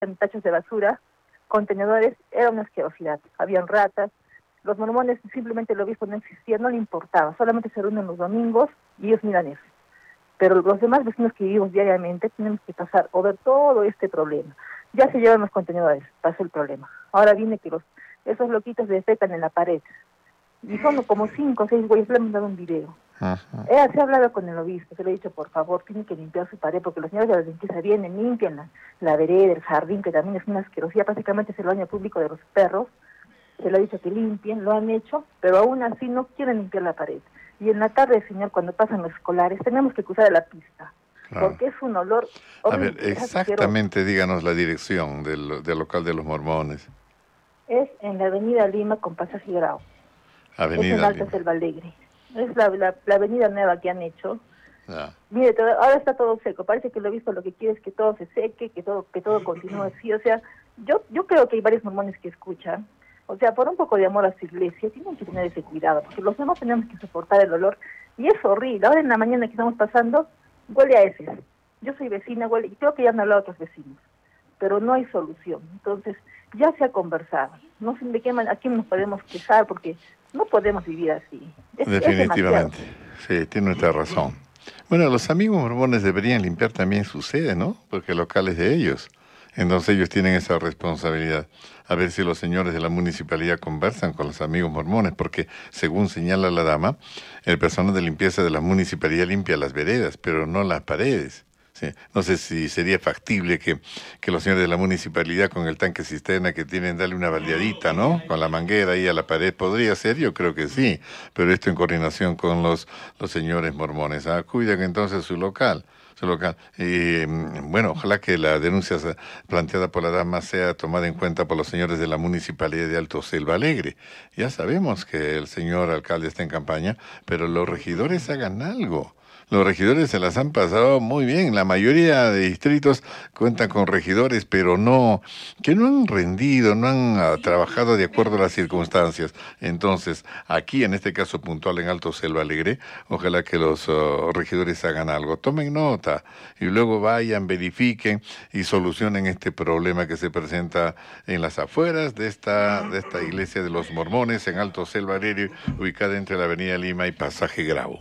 en tachos de basura, contenedores, era una asquerosidad. Habían ratas. Los mormones simplemente el obispo no existía, no le importaba, solamente se reúnen los domingos y ellos miran eso. Pero los demás vecinos que vivimos diariamente tenemos que pasar o ver todo este problema. Ya se llevan los contenedores, pasó el problema. Ahora viene que esos loquitos defecan en la pared. Y son como 5 o 6 güeyes, le hemos dado un video. Ajá. Se ha hablado con el obispo, se le ha dicho, por favor, tienen que limpiar su pared, porque los señores de la limpieza vienen, limpian la vereda, el jardín, que también es una asquerosidad, prácticamente es el baño público de los perros. Se le ha dicho que limpien, lo han hecho, pero aún así no quieren limpiar la pared. Y en la tarde, señor, cuando pasan los escolares, tenemos que cruzar la pista, Claro. porque es un olor horrible. horrible. A ver, exactamente, díganos la dirección del local de los mormones. Es en la avenida Lima con pasaje Grau. Avenida es en Alto Lima. Selva Alegre. Es la avenida nueva que han hecho. Ah. Mire, ahora está todo seco. Parece que el obispo lo que quiere es que todo se seque, que todo continúe así. O sea, yo creo que hay varios mormones que escuchan. O sea, por un poco de amor a su iglesia, tienen que tener ese cuidado, porque los demás tenemos que soportar el olor. Y es horrible. Ahora en la mañana que estamos pasando, huele a heces. Yo soy vecina, huele, y creo que ya han hablado otros vecinos. Pero no hay solución. Entonces, ya se ha conversado. No sé de qué manera, a quién nos podemos quejar, porque no podemos vivir así. Definitivamente. Sí, tiene usted razón. Bueno, los amigos mormones deberían limpiar también su sede, ¿no? Porque el local es de ellos. Entonces ellos tienen esa responsabilidad. A ver si los señores de la municipalidad conversan con los amigos mormones, porque según señala la dama, el personal de limpieza de la municipalidad limpia las veredas, pero no las paredes. Sí. No sé si sería factible que los señores de la municipalidad con el tanque cisterna que tienen, darle una baldeadita, ¿no? Con la manguera ahí a la pared, podría ser, yo creo que sí, pero esto en coordinación con los señores mormones. Cuidan entonces su local. Bueno, ojalá que la denuncia planteada por la dama sea tomada en cuenta por los señores de la Municipalidad de Alto Selva Alegre. Ya sabemos que el señor alcalde está en campaña, pero los regidores hagan algo. Los regidores se las han pasado muy bien. La mayoría de distritos cuentan con regidores, pero que no han rendido, no han trabajado de acuerdo a las circunstancias. Entonces, aquí en este caso puntual en Alto Selva Alegre, ojalá que los regidores hagan algo. Tomen nota y luego vayan, verifiquen y solucionen este problema que se presenta en las afueras de esta iglesia de los mormones en Alto Selva Alegre, ubicada entre la avenida Lima y Pasaje Grau.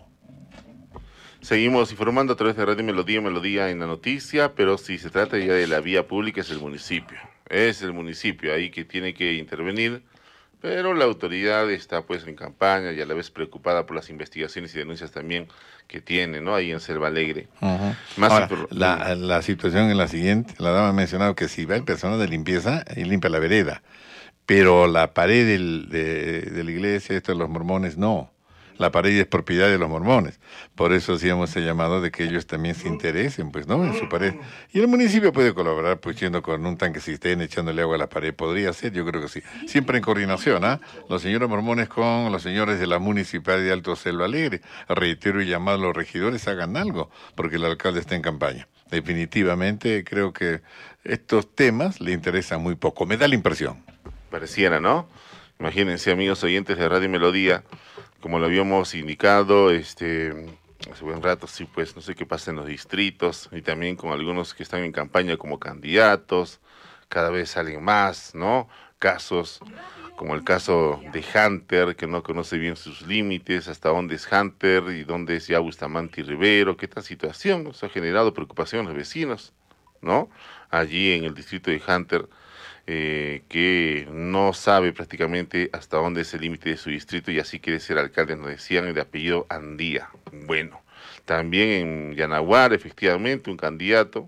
Seguimos informando a través de Radio Melodía en la noticia, pero si se trata ya de la vía pública es el municipio. Es el municipio ahí que tiene que intervenir, pero la autoridad está pues en campaña y a la vez preocupada por las investigaciones y denuncias también que tiene, ¿no? Ahí en Selva Alegre. Uh-huh. Ahora, la situación es la siguiente, la dama ha mencionado que si va el personal de limpieza y limpia la vereda, pero la pared de la iglesia, esto de los mormones, no. La pared es propiedad de los mormones. Por eso hacíamos el llamado de que ellos también se interesen, pues, ¿no? En su pared. Y el municipio puede colaborar, pues, yendo con un tanque cisterna, echándole agua a la pared. Podría ser, yo creo que sí. Siempre en coordinación, ¿ah? Los señores mormones con los señores de la Municipalidad de Alto Selva Alegre. Reitero y llamado a los regidores, hagan algo, porque el alcalde está en campaña. Definitivamente creo que estos temas le interesan muy poco. Me da la impresión. Pareciera, ¿no? Imagínense, amigos oyentes de Radio Melodía, como lo habíamos indicado, hace buen rato, sí, pues, no sé qué pasa en los distritos, y también con algunos que están en campaña como candidatos, cada vez salen más, ¿no? Casos, como el caso de Hunter, que no conoce bien sus límites, hasta dónde es Hunter y dónde es ya Bustamante y Rivero, que esta situación nos ha generado preocupación a los vecinos, ¿no? Allí en el distrito de Hunter, que no sabe prácticamente hasta dónde es el límite de su distrito y así quiere ser alcalde, nos decían, de apellido Andía. Bueno, también en Yanaguara, efectivamente, un candidato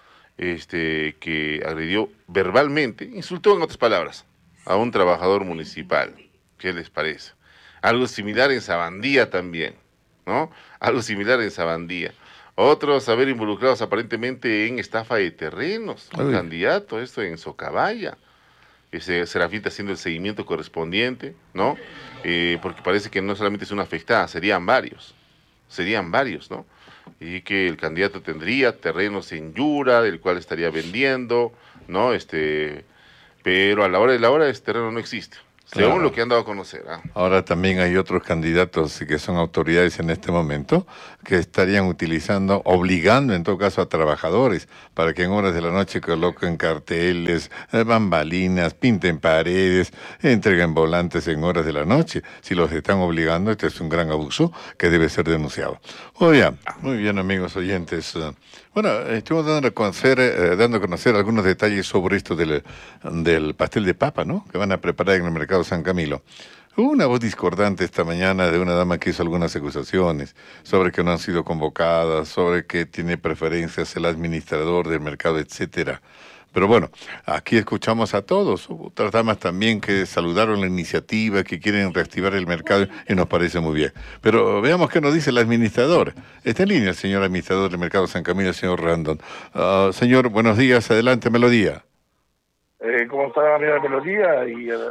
que agredió verbalmente, insultó en otras palabras, a un trabajador municipal. ¿Qué les parece? Algo similar en Sabandía también, ¿no? Algo similar en Sabandía. Otros haber involucrados aparentemente en estafa de terrenos. Un candidato, esto en Socabaya. Serafín está haciendo el seguimiento correspondiente, ¿no? Porque parece que no solamente es una afectada, serían varios, ¿no? Y que el candidato tendría terrenos en Yura, del cual estaría vendiendo, ¿no? Pero a la hora de la hora ese terreno no existe. según Claro. lo que han dado a conocer. ¿Ah? Ahora también hay otros candidatos que son autoridades en este momento que estarían utilizando, obligando en todo caso a trabajadores para que en horas de la noche coloquen carteles, bambalinas, pinten paredes, entreguen volantes en horas de la noche. Si los están obligando, este es un gran abuso que debe ser denunciado. Muy bien amigos oyentes. Bueno, estuvimos dando a conocer algunos detalles sobre esto del pastel de papa, ¿no? Que van a preparar en el mercado San Camilo. Hubo una voz discordante esta mañana de una dama que hizo algunas acusaciones sobre que no han sido convocadas, sobre que tiene preferencias el administrador del mercado, etcétera. Pero bueno, aquí escuchamos a todos. Hubo otras damas también que saludaron la iniciativa, que quieren reactivar el mercado y nos parece muy bien. Pero veamos qué nos dice el administrador. Está en línea el señor administrador del mercado San Camilo, el señor Randon. Señor, buenos días. Adelante, Melodía. ¿Cómo está, amiga Melodía?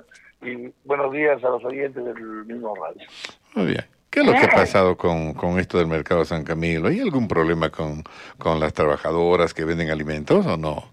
Y buenos días a los oyentes del mismo radio. Muy bien. ¿Qué es lo que ha pasado con esto del mercado San Camilo? ¿Hay algún problema con las trabajadoras que venden alimentos o no?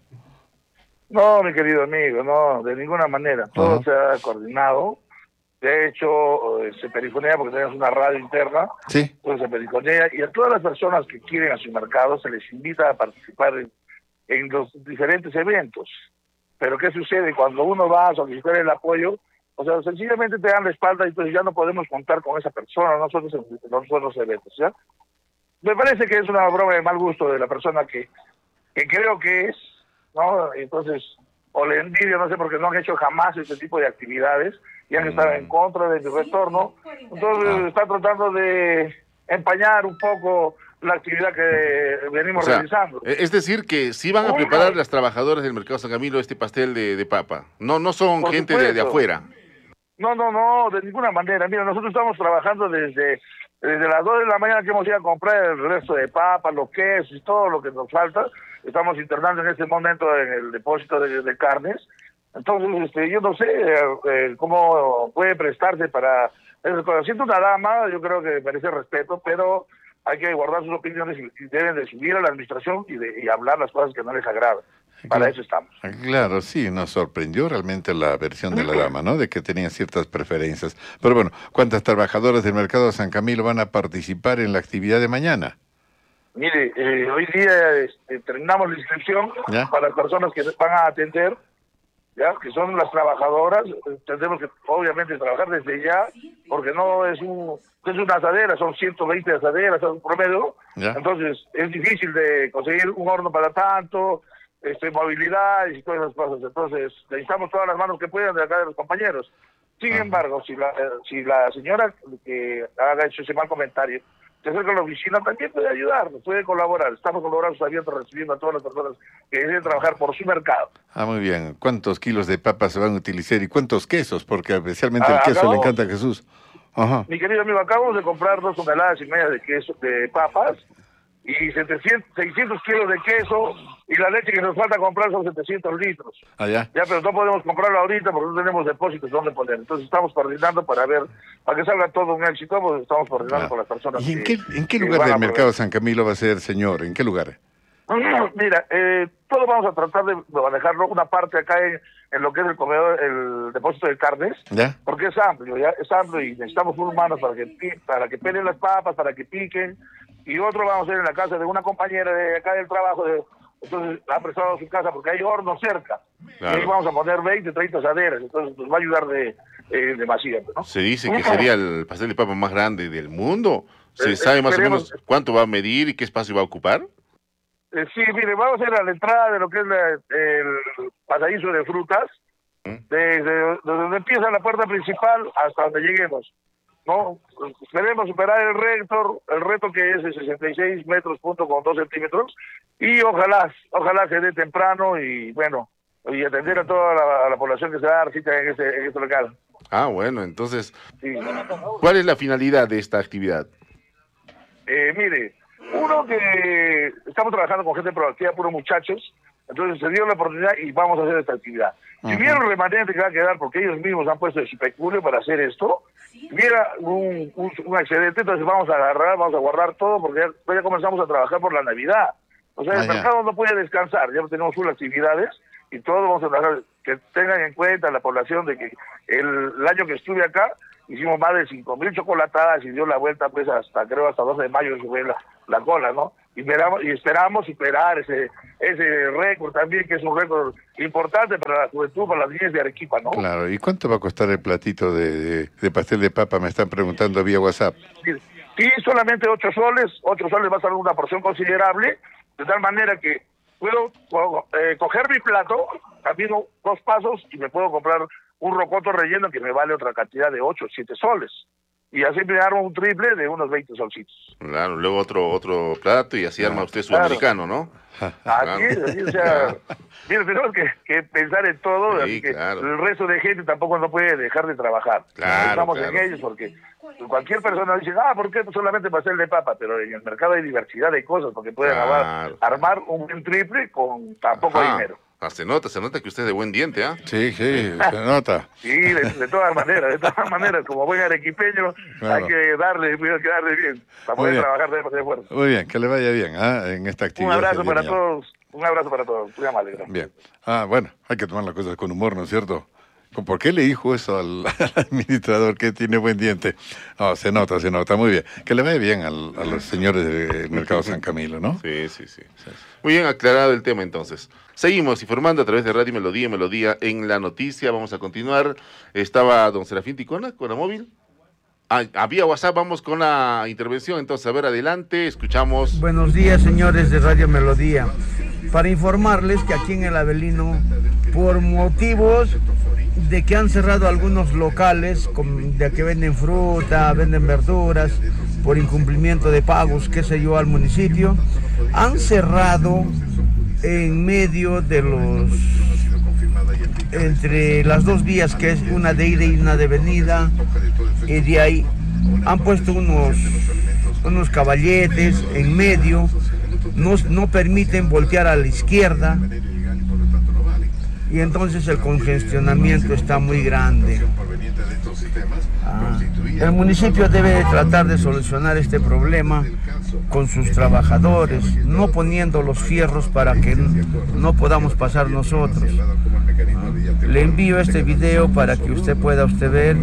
No, mi querido amigo, no, de ninguna manera. Todo se ha coordinado. De hecho, se perifonea porque tenemos una radio interna. Sí. Entonces se perifonea y a todas las personas que quieren a su mercado se les invita a participar en los diferentes eventos. Pero ¿qué sucede? Cuando uno va a solicitar el apoyo, o sea, sencillamente te dan la espalda y entonces ya no podemos contar con esa persona, nosotros en los eventos, ¿ya? Me parece que es una broma de mal gusto de la persona que creo que es, ¿no? Entonces, o le envidio, no sé, porque no han hecho jamás este tipo de actividades y han estado en contra de mi retorno. Entonces, está tratando de empañar un poco la actividad que venimos realizando. Es decir, que sí van a preparar las trabajadoras del mercado San Camilo este pastel de papa. No son Por gente supuesto. de afuera. No, de ninguna manera. Mira, nosotros estamos trabajando desde las 2 de la mañana que hemos ido a comprar el resto de papas, los quesos y todo lo que nos falta. Estamos internando en este momento en el depósito de carnes. Entonces, yo no sé cómo puede prestarse para eso. Siendo una dama, yo creo que merece respeto, pero hay que guardar sus opiniones y deben de subir a la administración y hablar las cosas que no les agradan. Para eso estamos. Claro, sí, nos sorprendió realmente la versión de la dama, ¿no? De que tenía ciertas preferencias. Pero bueno, ¿cuántas trabajadoras del mercado San Camilo van a participar en la actividad de mañana? Mire, hoy día terminamos la inscripción para las personas que van a atender, ya que son las trabajadoras. Tendremos que obviamente trabajar desde ya, porque no es una asadera, son 120 asaderas, es un promedio. ¿Ya? Entonces es difícil de conseguir un horno para tanto, movilidad y todas esas cosas. Entonces necesitamos todas las manos que puedan de acá de los compañeros. Sin embargo, si la señora que haga hecho ese mal comentario se acerca a la oficina, también puede ayudarnos, puede colaborar. Estamos colaborando, abiertos, recibiendo a todas las personas que deseen trabajar por su mercado. Muy bien. ¿Cuántos kilos de papas se van a utilizar y cuántos quesos? Porque especialmente el queso le encanta a Jesús. Mi querido amigo, acabamos de comprar 2,5 toneladas de queso, de papas, y 600 kilos de queso, y la leche que nos falta comprar son 700 litros. Ya, pero no podemos comprarla ahorita porque no tenemos depósitos donde poner. Entonces estamos coordinando para que salga todo un éxito, pues estamos coordinando con las personas. ¿Y en qué lugar del mercado San Camilo va a ser, señor? ¿En qué lugar? Mira, todo vamos a tratar de manejarlo, una parte acá en lo que es el comedor, el depósito de carnes, porque es amplio, y necesitamos unos manos para que peleen las papas, para que piquen, y otro vamos a hacer en la casa de una compañera de acá del trabajo, entonces ha prestado su casa porque hay horno cerca, y ahí vamos a poner 20, 30 asaderas, entonces nos va a ayudar demasiado, ¿no? Se dice que sería el pastel de papa más grande del mundo. ¿Se sabe más o menos cuánto va a medir y qué espacio va a ocupar? Sí, mire, vamos a ir a la entrada de lo que es el pasadizo de frutas, desde donde empieza la puerta principal hasta donde lleguemos, ¿no? Queremos superar el reto que es de 66 metros punto con 2 centímetros, y ojalá se dé temprano y bueno, y atender a toda la población que se va a dar cita en este local. Bueno, entonces, ¿cuál es la finalidad de esta actividad? Mire, uno que estamos trabajando con gente proactiva, puros muchachos, entonces se dio la oportunidad y vamos a hacer esta actividad. Si hubiera un remanente que va a quedar, porque ellos mismos han puesto de su peculio para hacer esto, hubiera un excedente, entonces vamos a guardar todo, porque ya comenzamos a trabajar por la Navidad. O sea, el mercado no puede descansar, ya tenemos full actividades y todo vamos a trabajar. que tengan en cuenta la población de que el año que estuve acá hicimos más de 5.000 chocolatadas y dio la vuelta pues hasta 12 de mayo fue la cola, ¿no? Y esperamos superar ese récord también, que es un récord importante para la juventud, para las niñas de Arequipa, ¿no? Claro, ¿y cuánto va a costar el platito de pastel de papa? Me están preguntando vía WhatsApp. Sí, solamente 8 soles, 8 soles va a ser una porción considerable, de tal manera que puedo coger mi plato, camino 2 pasos y me puedo comprar un rocoto relleno que me vale otra cantidad de 8 o 7 soles. Y así me armo un triple de unos 20 solcitos. Claro, luego otro plato y así arma usted su americano, ¿no? Así es, o sea, mira, tenemos que pensar en todo, Sí, así que claro. el resto de gente tampoco no puede dejar de trabajar. Claro, Estamos claro. en ellos porque cualquier persona dice, ¿por qué solamente pastel de papa? Pero en el mercado hay diversidad de cosas, porque pueden Claro. armar un buen triple con tan poco dinero. Se nota que usted es de buen diente, ¿ah? Sí, se nota. Sí, de todas maneras, como buen arequipeño, Claro. hay que darle bien, para poder bien. trabajar de fuerza. Muy bien, que le vaya bien en esta actividad. Un abrazo para genial. todos, muy amable, gracias. Bien. Bueno, hay que tomar las cosas con humor, ¿no es cierto? ¿Por qué le dijo eso al administrador que tiene buen diente? No, se nota, muy bien. Que le vaya bien a los señores del Mercado San Camilo, ¿no? Sí. Muy bien aclarado el tema entonces. Seguimos informando a través de Radio Melodía en la noticia. Vamos a continuar. Estaba don Serafín Ticona con la móvil. Vía WhatsApp, vamos con la intervención. Entonces, a ver, adelante, escuchamos. Buenos días, señores de Radio Melodía. Para informarles que aquí en el Avelino, por motivos de que han cerrado algunos locales de que venden fruta, venden verduras, por incumplimiento de pagos, qué sé yo, al municipio, han cerrado en medio de entre las 2 vías, que es una de ida y una de venida, y de ahí han puesto unos caballetes en medio, no permiten voltear a la izquierda, y entonces el congestionamiento está muy grande. El municipio debe tratar de solucionar este problema con sus trabajadores, no poniendo los fierros para que no podamos pasar nosotros. Le envío este video para que usted pueda ver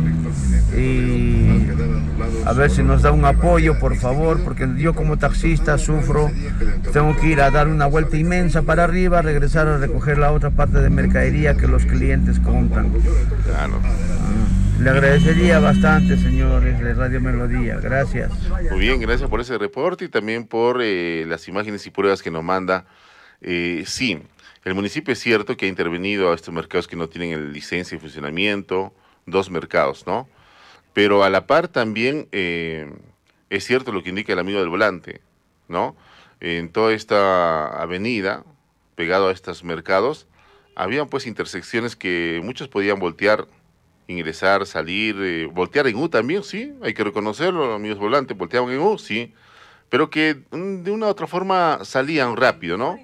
y a ver si nos da un apoyo, por favor, porque yo como taxista sufro, tengo que ir a dar una vuelta inmensa para arriba, regresar a recoger la otra parte de mercadería que los clientes compran. Claro. Le agradecería bastante, señores de Radio Melodía. Gracias. Muy bien, gracias por ese reporte y también por las imágenes y pruebas que nos manda. Sí, el municipio es cierto que ha intervenido a estos mercados que no tienen licencia de funcionamiento, 2 mercados, ¿no? Pero a la par también es cierto lo que indica el amigo del volante, ¿no? En toda esta avenida, pegado a estos mercados, habían pues intersecciones que muchos podían voltear, ingresar, salir, voltear en U también, sí, hay que reconocerlo, amigos volantes, volteaban en U, sí, pero que de una u otra forma salían rápido, ¿no?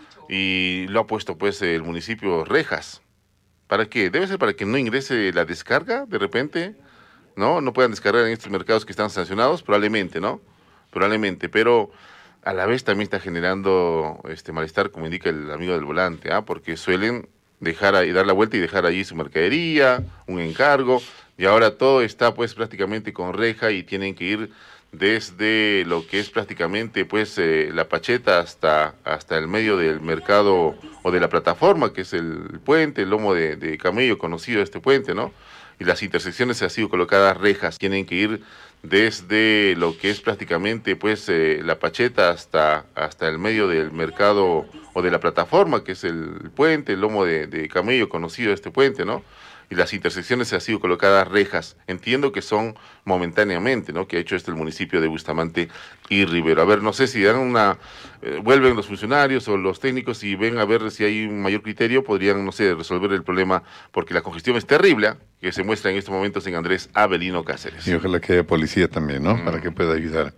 Y lo ha puesto pues el municipio rejas. ¿Para qué? Debe ser para que no ingrese la descarga de repente, ¿no? No puedan descargar en estos mercados que están sancionados, probablemente, ¿no? Probablemente, pero a la vez también está generando malestar, como indica el amigo del volante, porque suelen dejar ahí, dar la vuelta y dejar allí su mercadería, un encargo, y ahora todo está pues prácticamente con reja y tienen que ir desde lo que es prácticamente pues la Pacheta hasta el medio del mercado o de la plataforma, que es el puente, el lomo de camello conocido este puente, ¿no? Y las intersecciones han sido colocadas rejas, tienen que ir desde lo que es prácticamente pues la Pacheta hasta el medio del mercado o de la plataforma, que es el puente, el lomo de camello conocido este puente, ¿no? Y las intersecciones han sido colocadas rejas. Entiendo que son momentáneamente, ¿no? Que ha hecho el municipio de Bustamante y Rivero. A ver, no sé si dan vuelven los funcionarios o los técnicos y ven a ver si hay un mayor criterio, podrían, no sé, resolver el problema, porque la congestión es terrible, que se muestra en estos momentos en Andrés Avelino Cáceres. Y ojalá que haya policía también, ¿no? Para que pueda ayudar.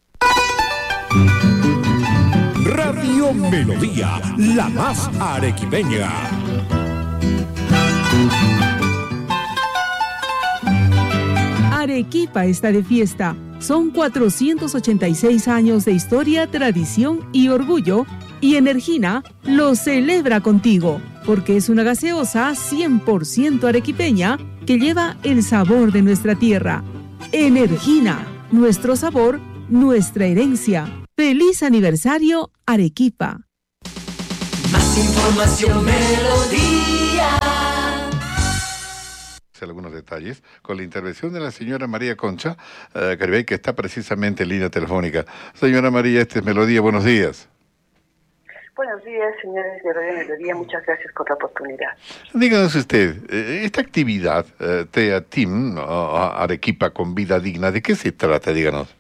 Radio Melodía, la más arequipeña. Arequipa está de fiesta. Son 486 años de historia, tradición y orgullo, y Energina lo celebra contigo. porque es una gaseosa 100% arequipeña que lleva el sabor de nuestra tierra. Energina, nuestro sabor, nuestra herencia. ¡Feliz aniversario, Arequipa! Más información, Melodía. Algunos detalles con la intervención de la señora María Concha Caribay, que está precisamente en línea telefónica. Señora María, este es Melodía, buenos días. Buenos días, señores de Radio Melodía, muchas gracias por la oportunidad. Díganos usted, esta actividad, TEA Team, Arequipa con Vida Digna, ¿de qué se trata? Díganos.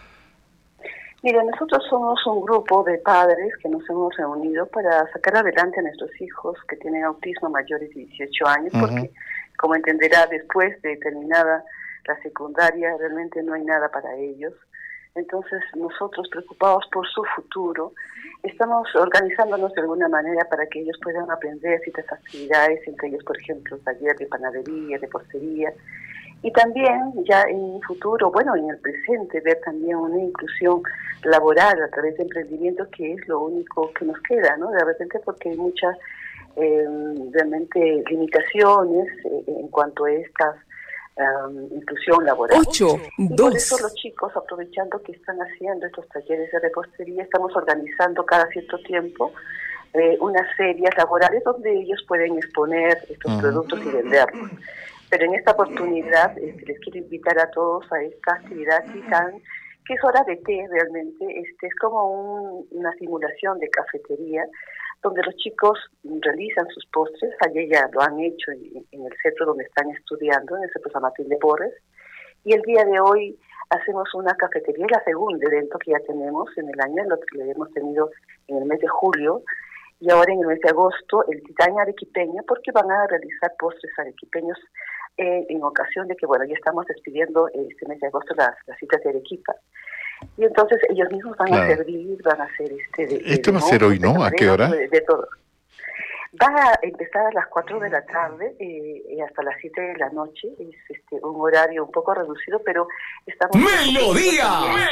Mira, nosotros somos un grupo de padres que nos hemos reunido para sacar adelante a nuestros hijos que tienen autismo mayores de 18 años, porque, como entenderá, después de terminada la secundaria, realmente no hay nada para ellos. Entonces, nosotros, preocupados por su futuro, estamos organizándonos de alguna manera para que ellos puedan aprender ciertas actividades, entre ellos, por ejemplo, taller de panadería, de porcería, y también ya en un futuro, bueno, en el presente, ver también una inclusión laboral a través de emprendimiento, que es lo único que nos queda, ¿no? De repente, porque hay muchas realmente limitaciones en cuanto a estas inclusión laboral. 8, 2. Por eso los chicos, aprovechando que están haciendo estos talleres de repostería, estamos organizando cada cierto tiempo unas ferias laborales donde ellos pueden exponer estos productos y venderlos. Pero en esta oportunidad les quiero invitar a todos a esta actividad que es hora de té realmente. Es como una simulación de cafetería donde los chicos realizan sus postres. Ayer ya lo han hecho en el centro donde están estudiando, en el centro San Martín de Porres, y el día de hoy hacemos una cafetería, la segunda evento que ya tenemos en el año, lo que hemos tenido en el mes de julio, y ahora en el mes de agosto el Titán Arequipeña, porque van a realizar postres arequipeños en ocasión de que, bueno, ya estamos despidiendo este mes de agosto las citas de Arequipa. Y entonces ellos mismos van a servir, van a hacer Esto va a ser hoy, ¿no? ¿A qué hora? De todo. Va a empezar a las 4 de la tarde y hasta las 7 de la noche. Es un horario un poco reducido, pero estamos... ¡Melodía!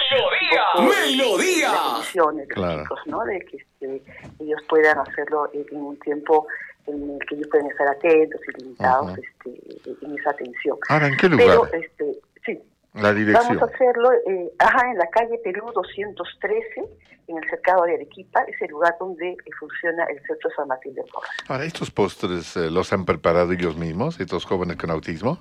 ¡Melodía! De los chicos, ¿no? De que ellos puedan hacerlo en un tiempo en el que ellos pueden estar atentos y limitados en esa atención. Ahora, ¿en qué lugar? Pero, sí. La dirección. Vamos a hacerlo en la calle Perú 213, en el cercado de Arequipa, es el lugar donde funciona el centro San Martín de Porres. Ahora, ¿estos postres los han preparado ellos mismos, estos jóvenes con autismo?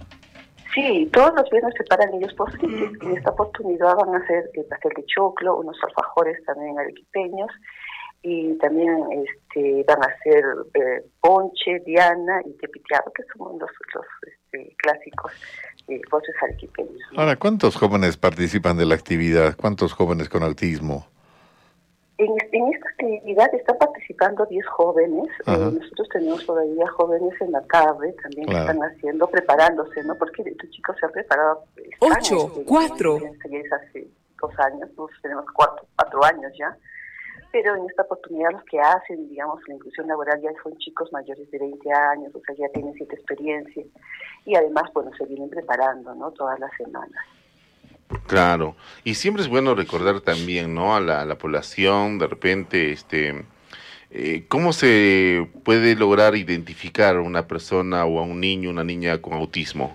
Sí, todos los viernes preparan ellos postres. En esta oportunidad van a hacer el pastel de choclo, unos alfajores también arequipeños, y también van a hacer ponche, diana y tepiteado, que son los clásicos postres arequipeños. Ahora, ¿cuántos jóvenes participan de la actividad? ¿Cuántos jóvenes con autismo? En esta actividad están participando 10 jóvenes. Nosotros tenemos todavía jóvenes en la tarde también que están preparándose, ¿no? Porque estos chicos se han preparado. 8, 4. Hace 2 años, nosotros tenemos 4 años ya. Pero en esta oportunidad los que hacen, digamos, la inclusión laboral ya son chicos mayores de 20 años, o sea, ya tienen cierta experiencia. Y además, bueno, se vienen preparando, ¿no? Todas las semanas. Claro, y siempre es bueno recordar también, ¿no? A la población, de repente, ¿cómo se puede lograr identificar a una persona o a un niño, una niña con autismo?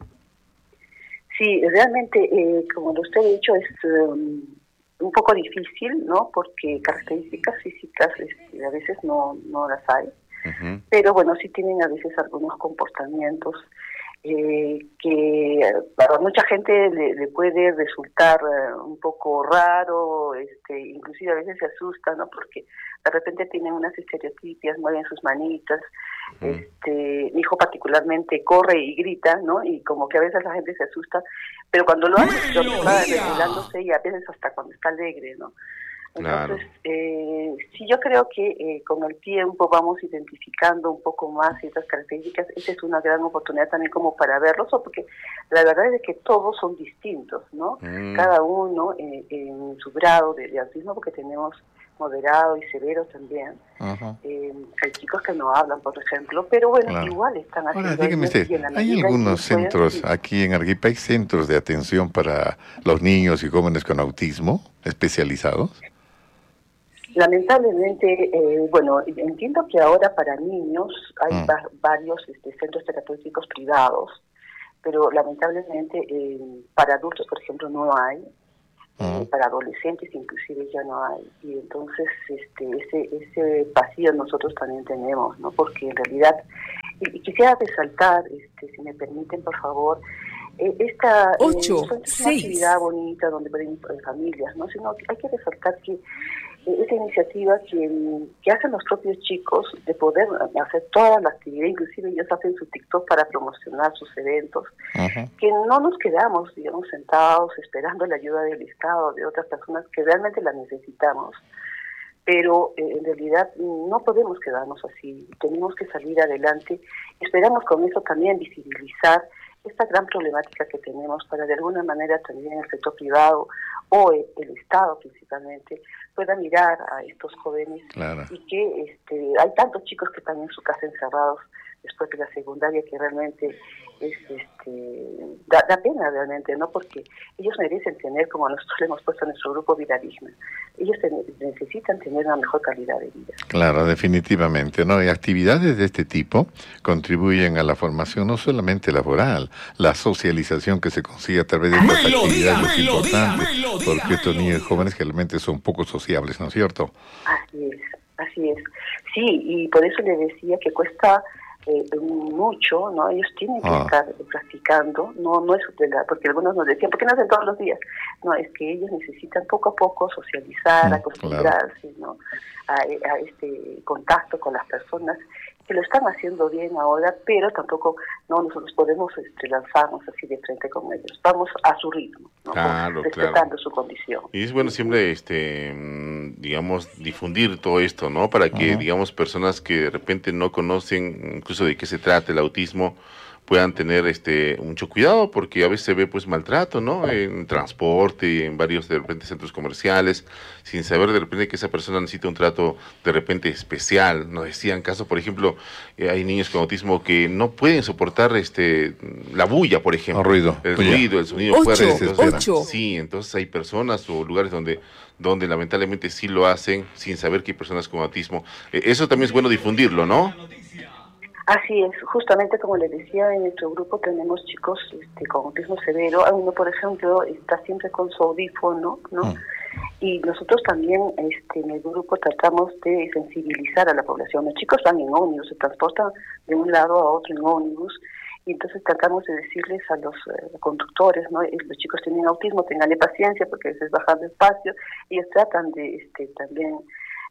Sí, realmente, como usted ha dicho, es un poco difícil, ¿no? Porque características físicas a veces no las hay. Pero bueno, sí tienen a veces algunos comportamientos que para mucha gente le puede resultar un poco raro, inclusive a veces se asusta, ¿no? Porque de repente tienen unas estereotipias, mueven sus manitas. Mi hijo particularmente corre y grita, ¿no? Y como que a veces la gente se asusta, pero cuando lo hace, lo va regulándose, y a veces hasta cuando está alegre, ¿no? Entonces, sí, yo creo que con el tiempo vamos identificando un poco más ciertas características. Esa es una gran oportunidad también como para verlos, porque la verdad es que todos son distintos, ¿no? Cada uno en su grado de autismo, porque tenemos moderado y severo también. Hay chicos que no hablan, por ejemplo, pero bueno, igual están haciendo... Ahora, dígame usted, ¿hay algunos centros, aquí en Arequipa, hay centros de atención para los niños y jóvenes con autismo especializados? Lamentablemente, bueno, entiendo que ahora para niños hay varios centros terapéuticos privados, pero lamentablemente para adultos, por ejemplo, no hay. Para adolescentes inclusive ya no hay, y entonces ese vacío nosotros también tenemos, ¿no? Porque en realidad, y quisiera resaltar, si me permiten por favor, esta es una actividad bonita donde pueden ir familias, ¿no? Sino que hay que resaltar que esa iniciativa que hacen los propios chicos de poder hacer toda la actividad, inclusive ellos hacen su TikTok para promocionar sus eventos, que no nos quedamos, digamos, sentados esperando la ayuda del Estado, de otras personas que realmente la necesitamos, pero en realidad no podemos quedarnos así, tenemos que salir adelante. Esperamos con eso también visibilizar esta gran problemática que tenemos para de alguna manera también el sector privado o el Estado principalmente pueda mirar a estos jóvenes, claro, y que hay tantos chicos que están en su casa encerrados después de la secundaria que realmente da pena realmente, ¿no? Porque ellos merecen tener, como nosotros le hemos puesto a nuestro grupo, vida digna. Ellos necesitan tener una mejor calidad de vida. Claro, definitivamente, ¿no? Y actividades de este tipo contribuyen a la formación no solamente laboral, la socialización que se consigue a través de estas actividades es importante, porque estos niños y jóvenes generalmente son poco sociables, ¿no es cierto? Así es. Sí, y por eso le decía que cuesta mucho, ¿no? Ellos tienen que estar practicando, no es porque algunos nos decían, ¿por qué no hacen todos los días? No, es que ellos necesitan poco a poco socializar, acostumbrarse, ¿no? A este contacto con las personas, que lo están haciendo bien ahora, pero tampoco nosotros podemos lanzarnos así de frente con ellos. Vamos a su ritmo, ¿no? Respetando su condición. Y es bueno siempre, digamos, difundir todo esto, ¿no? Para que, digamos, personas que de repente no conocen incluso de qué se trata el autismo, puedan tener mucho cuidado, porque a veces se ve pues maltrato, ¿no? En transporte, en varios de repente centros comerciales, sin saber de repente que esa persona necesita un trato de repente especial. Nos decían casos, por ejemplo, hay niños con autismo que no pueden soportar la bulla, por ejemplo. El ruido, el sonido fuerte. Sí, entonces hay personas o lugares donde lamentablemente sí lo hacen sin saber que hay personas con autismo. Eso también es bueno difundirlo, ¿no? Así es, justamente como les decía, en nuestro grupo tenemos chicos con autismo severo. Uno, por ejemplo, está siempre con su audífono, ¿no? Y nosotros también en el grupo tratamos de sensibilizar a la población. Los chicos van en ómnibus, se transportan de un lado a otro en ómnibus, y entonces tratamos de decirles a los conductores, ¿no? Los chicos tienen autismo, tenganle paciencia porque a veces bajan despacio. Ellos tratan de también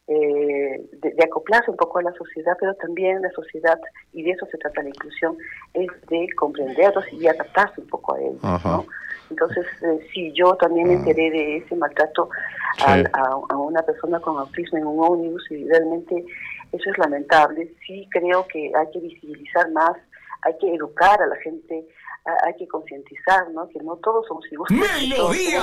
de acoplarse un poco a la sociedad, pero también la sociedad, y de eso se trata la inclusión, es de comprenderlos y adaptarse un poco a ellos, ¿no? Entonces, sí, yo también me enteré de ese maltrato a una persona con autismo en un ómnibus, y realmente eso es lamentable. Sí creo que hay que visibilizar más, hay que educar a la gente, hay que concientizar, ¿no? Que no todos somos iguales. ¡Melodía!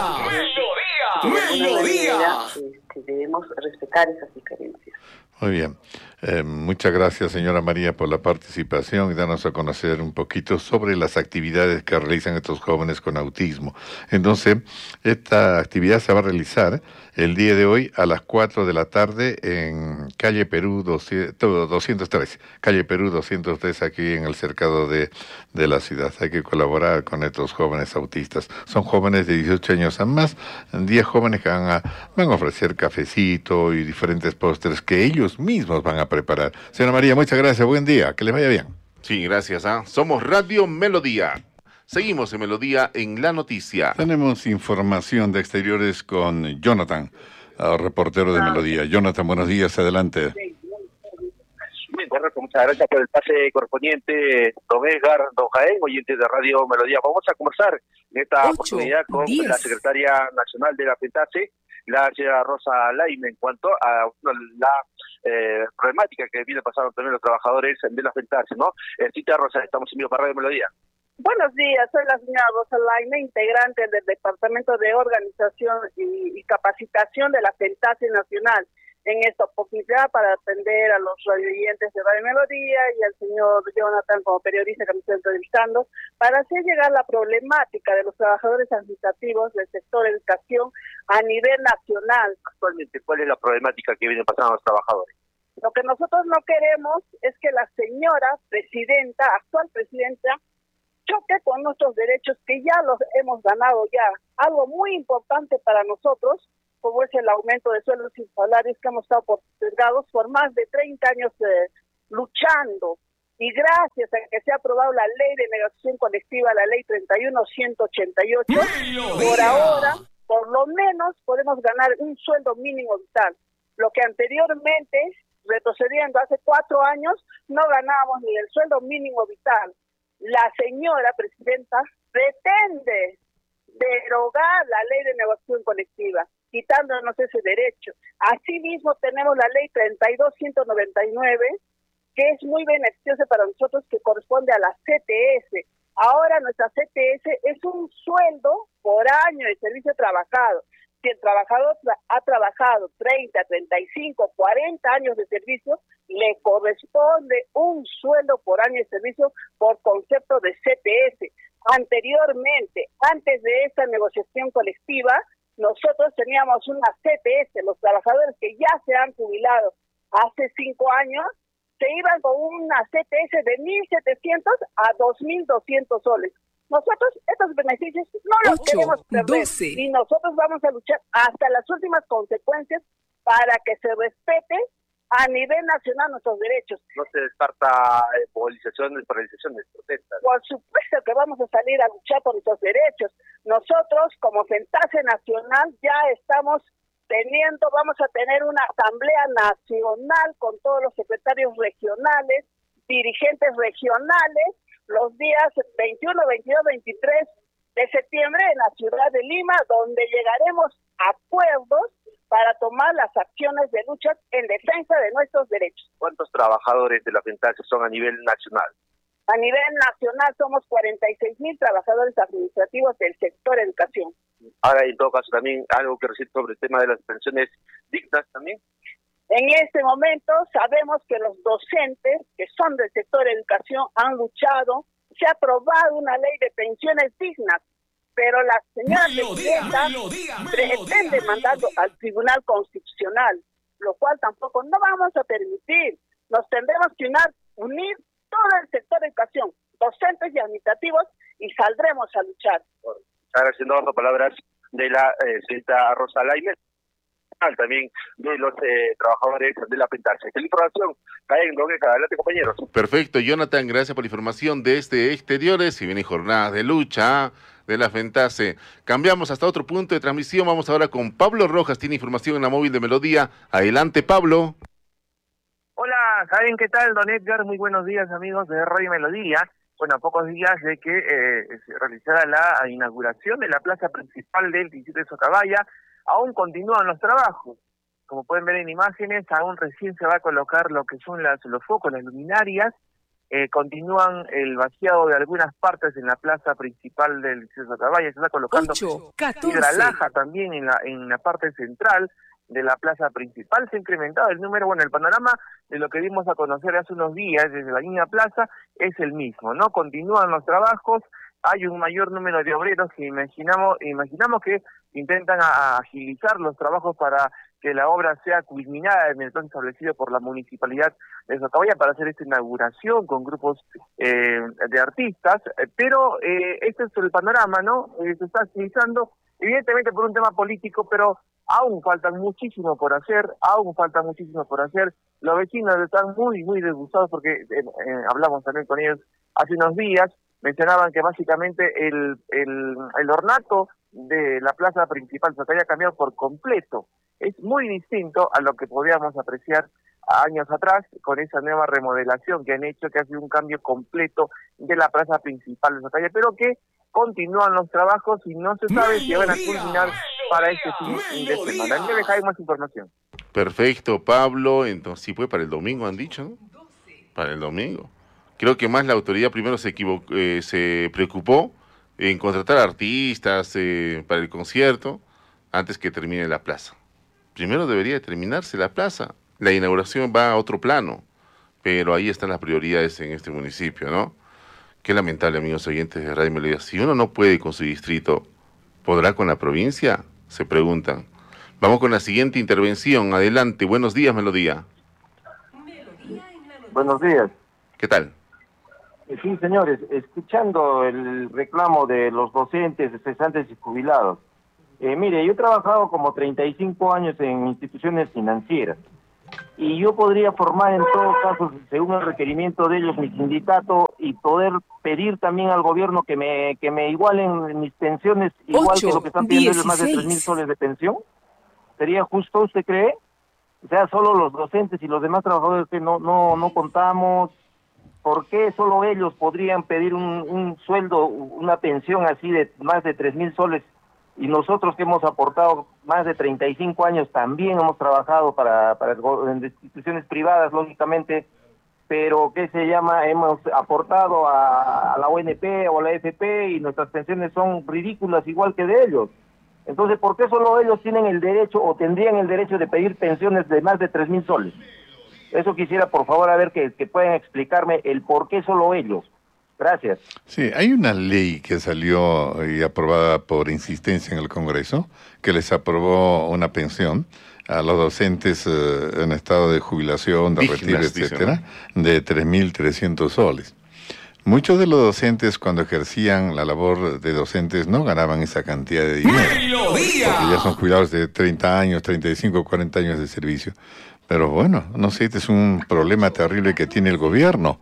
Debemos respetar esas diferencias. Muy bien. Muchas gracias, señora María, por la participación y darnos a conocer un poquito sobre las actividades que realizan estos jóvenes con autismo. Entonces, esta actividad se va a realizar el día de hoy a las 4 de la tarde en calle Perú 203, calle Perú 203, aquí en el cercado de la ciudad. Hay que colaborar con estos jóvenes autistas. Son jóvenes de 18 años a más, 10 jóvenes que van a ofrecer cafecito y diferentes postres que ellos mismos van a preparar. Señora María, muchas gracias, buen día, que les vaya bien. Sí, gracias. Somos Radio Melodía. Seguimos en Melodía en la noticia. Tenemos información de exteriores con Jonathan, reportero de Melodía. Jonathan, buenos días, adelante. Sí, bien, correcto, muchas gracias por el pase correspondiente, don Edgar, don Jaén, oyentes de Radio Melodía. Vamos a conversar en esta oportunidad con la secretaria nacional de la FENTASE, la señora Rosa Laime, en cuanto a la problemática que viene pasando también los trabajadores de la FENTASE, ¿no? Cita Rosa, estamos en vivo para Radio Melodía. Buenos días, soy la señora Rosa Laime, integrante del Departamento de Organización y Capacitación de la FENTASE Nacional. en esta oportunidad para atender a los radioyentes de Radio Melodía y al señor Jonathan como periodista que me estoy entrevistando, para hacer llegar la problemática de los trabajadores administrativos del sector educación a nivel nacional. Actualmente, ¿cuál es la problemática que vienen pasando los trabajadores? Lo que nosotros no queremos es que la señora presidenta, actual presidenta, choque con nuestros derechos que ya los hemos ganado ya. Algo muy importante para nosotros, como es el aumento de sueldos y salarios que hemos estado postergados por más de 30 años luchando. Y gracias a que se ha aprobado la ley de negociación colectiva, la ley 31-188, por ahora, por lo menos, podemos ganar un sueldo mínimo vital. Lo que anteriormente, retrocediendo hace 4 años, no ganábamos ni el sueldo mínimo vital. La señora presidenta pretende derogar la ley de negociación colectiva, quitándonos ese derecho. Asimismo, tenemos la ley 32-199, que es muy beneficiosa para nosotros, que corresponde a la CTS. Ahora nuestra CTS es un sueldo por año de servicio trabajado. Si el trabajador ha trabajado 30, 35, 40 años de servicio, le corresponde un sueldo por año de servicio por concepto de CTS. Anteriormente, antes de esta negociación colectiva, nosotros teníamos una CTS, los trabajadores que ya se han jubilado hace 5 años, se iban con una CTS de 1.700 a 2.200 soles. Nosotros estos beneficios no los queremos perder y nosotros vamos a luchar hasta las últimas consecuencias para que se respete a nivel nacional nuestros derechos. ¿No se descarta movilizaciones, paralizaciones, protestas? Por supuesto que vamos a salir a luchar por nuestros derechos. Nosotros, como FENTASE Nacional, ya vamos a tener una asamblea nacional con todos los secretarios regionales, dirigentes regionales, los días 21, 22, 23 de septiembre en la ciudad de Lima, donde llegaremos a acuerdos para tomar las acciones de lucha en defensa de nuestros derechos. ¿Cuántos trabajadores de la FENTASE son a nivel nacional? A nivel nacional somos 46.000 trabajadores administrativos del sector educación. Ahora, en todo caso, también algo que recién sobre el tema de las pensiones dignas también. En este momento sabemos que los docentes que son del sector educación han luchado, se ha aprobado una ley de pensiones dignas, pero la señora presidenta pretende mandarlo al Tribunal Constitucional, lo cual tampoco no vamos a permitir. Nos tendremos que unir todo el sector de educación, docentes y administrativos, y saldremos a luchar. Agradeciendo las palabras de la señorita Rosa Laime, también de los trabajadores de la FENTASE. La información, Caen Dogueca, adelante compañeros. Perfecto, Jonathan, gracias por la información desde Exteriores. Si vienen jornadas de lucha de la FENTASE. Cambiamos hasta otro punto de transmisión. Vamos ahora con Pablo Rojas, tiene información en la móvil de Melodía. Adelante, Pablo. Hola, Karen, ¿qué tal? Don Edgar, muy buenos días, amigos de Radio Melodía. Bueno, a pocos días de que se realizara la inauguración de la plaza principal del distrito de Socabaya, aún continúan los trabajos. Como pueden ver en imágenes, aún recién se va a colocar lo que son los focos, las luminarias. Continúan el vaciado de algunas partes en la plaza principal del distrito de Socabaya. Se está colocando piedra laja también en la parte central de la plaza principal. Se ha incrementado el número, el panorama de lo que dimos a conocer hace unos días desde la misma plaza es el mismo, ¿no? Continúan los trabajos, hay un mayor número de obreros que imaginamos que intentan agilizar los trabajos para que la obra sea culminada en el plazo establecido por la municipalidad de Socabaya para hacer esta inauguración con grupos de artistas, pero este es el panorama, ¿no? Se está agilizando, evidentemente por un tema político, pero aún falta muchísimo por hacer. Los vecinos están muy, muy disgustados porque hablamos también con ellos hace unos días, mencionaban que básicamente el ornato de la plaza principal se había cambiado por completo. Es muy distinto a lo que podíamos apreciar años atrás con esa nueva remodelación que han hecho, que ha sido un cambio completo de la plaza principal de Socabaya, pero que continúan los trabajos y no se sabe si van a culminar para este fin de semana. En breve hay más información. Perfecto, Pablo. Entonces, sí, pues para el domingo han dicho, ¿no? Para el domingo. Creo que más la autoridad primero se preocupó en contratar artistas para el concierto antes que termine la plaza. primero debería terminarse la plaza. La inauguración va a otro plano, pero ahí están las prioridades en este municipio, ¿no? Qué lamentable, amigos oyentes de Radio Melodía. Si uno no puede con su distrito, ¿podrá con la provincia? Se preguntan. Vamos con la siguiente intervención. Adelante. Buenos días, Melodía. Buenos días. ¿Qué tal? Sí, señores, escuchando el reclamo de los docentes, cesantes y jubilados. Mire, yo he trabajado como 35 años en instituciones financieras y yo podría formar en todo caso, según el requerimiento de ellos, mi sindicato y poder pedir también al gobierno que me igualen mis pensiones igual que lo que están pidiendo ellos, más de 3.000 soles de pensión. ¿Sería justo, usted cree? O sea, solo los docentes y los demás trabajadores que no contamos. ¿Por qué solo ellos podrían pedir un sueldo, una pensión así de más de 3.000 soles? Y nosotros que hemos aportado más de 35 años también hemos trabajado en instituciones privadas, lógicamente, pero hemos aportado a la ONP o a la AFP y nuestras pensiones son ridículas igual que de ellos. Entonces, ¿por qué solo ellos tienen el derecho o tendrían el derecho de pedir pensiones de más de 3.000 soles? Eso quisiera, por favor, a ver que puedan explicarme el por qué solo ellos. Gracias. Sí, hay una ley que salió y aprobada por insistencia en el Congreso, que les aprobó una pensión a los docentes en estado de jubilación, de retiro, etcétera, de 3.300 soles. Muchos de los docentes, cuando ejercían la labor de docentes, no ganaban esa cantidad de dinero. Porque ya son jubilados de 30 años, 35, 40 años de servicio. Pero bueno, no sé, este es un problema terrible que tiene el gobierno.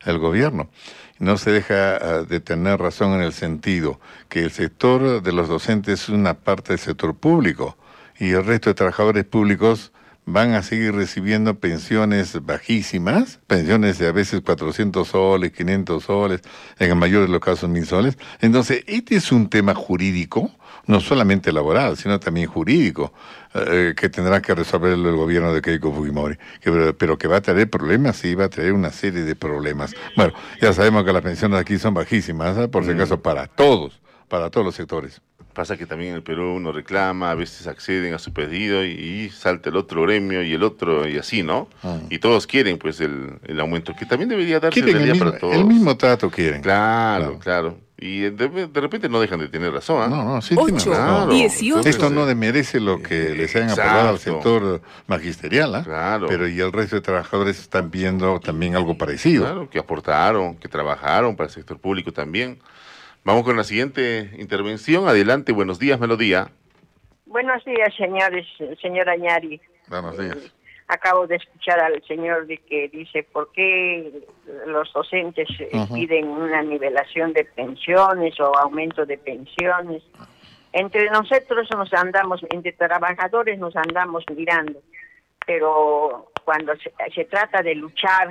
No se deja de tener razón en el sentido que el sector de los docentes es una parte del sector público y el resto de trabajadores públicos van a seguir recibiendo pensiones bajísimas, pensiones de a veces 400 soles, 500 soles, en el mayor de los casos 1.000 soles. Entonces, este es un tema jurídico, no solamente laboral, sino también jurídico, que tendrá que resolverlo el gobierno de Keiko Fujimori. Pero que va a traer problemas, sí, va a traer una serie de problemas. Bueno, ya sabemos que las pensiones aquí son bajísimas, ¿eh? Por si acaso para todos los sectores. Pasa que también en el Perú uno reclama, a veces acceden a su pedido y salta el otro gremio y el otro y así, ¿no? Y todos quieren pues el aumento, que también debería darse para todos. El mismo trato quieren. Claro. Y de repente no dejan de tener razón, ¿eh? No, sí tienen razón. 18. Esto no desmerece lo que les hayan aprobado al sector magisterial, ¿eh? Claro. Pero y el resto de trabajadores están viendo también algo parecido. Claro, que aportaron, que trabajaron para el sector público también. Vamos con la siguiente intervención. Adelante, buenos días, Melodía. Buenos días, señores, señora Añari. Buenos días. Acabo de escuchar al señor de que dice por qué los docentes piden una nivelación de pensiones o aumento de pensiones. Entre nosotros entre trabajadores nos andamos mirando, pero cuando se trata de luchar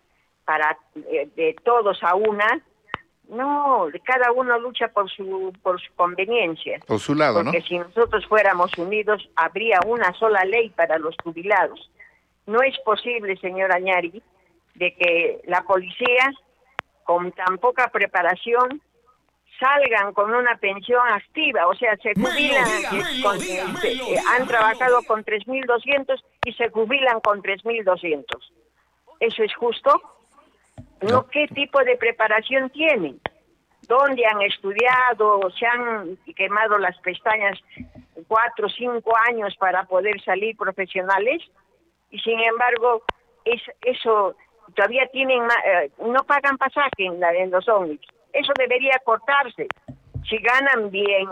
de todos a una, no, cada uno lucha por su conveniencia. Por su lado, porque si nosotros fuéramos unidos, habría una sola ley para los jubilados. No es posible, señora Añari, de que la policía, con tan poca preparación, salgan con una pensión activa, o sea, se jubilan, han trabajado con 3.200 y se jubilan con 3.200. ¿Eso es justo? No, ¿qué tipo de preparación tienen? ¿Dónde han estudiado? ¿Se han quemado las pestañas 4 o 5 años para poder salir profesionales? Y sin embargo, eso todavía no pagan pasaje en los ómnibus. Eso debería cortarse. Si ganan bien,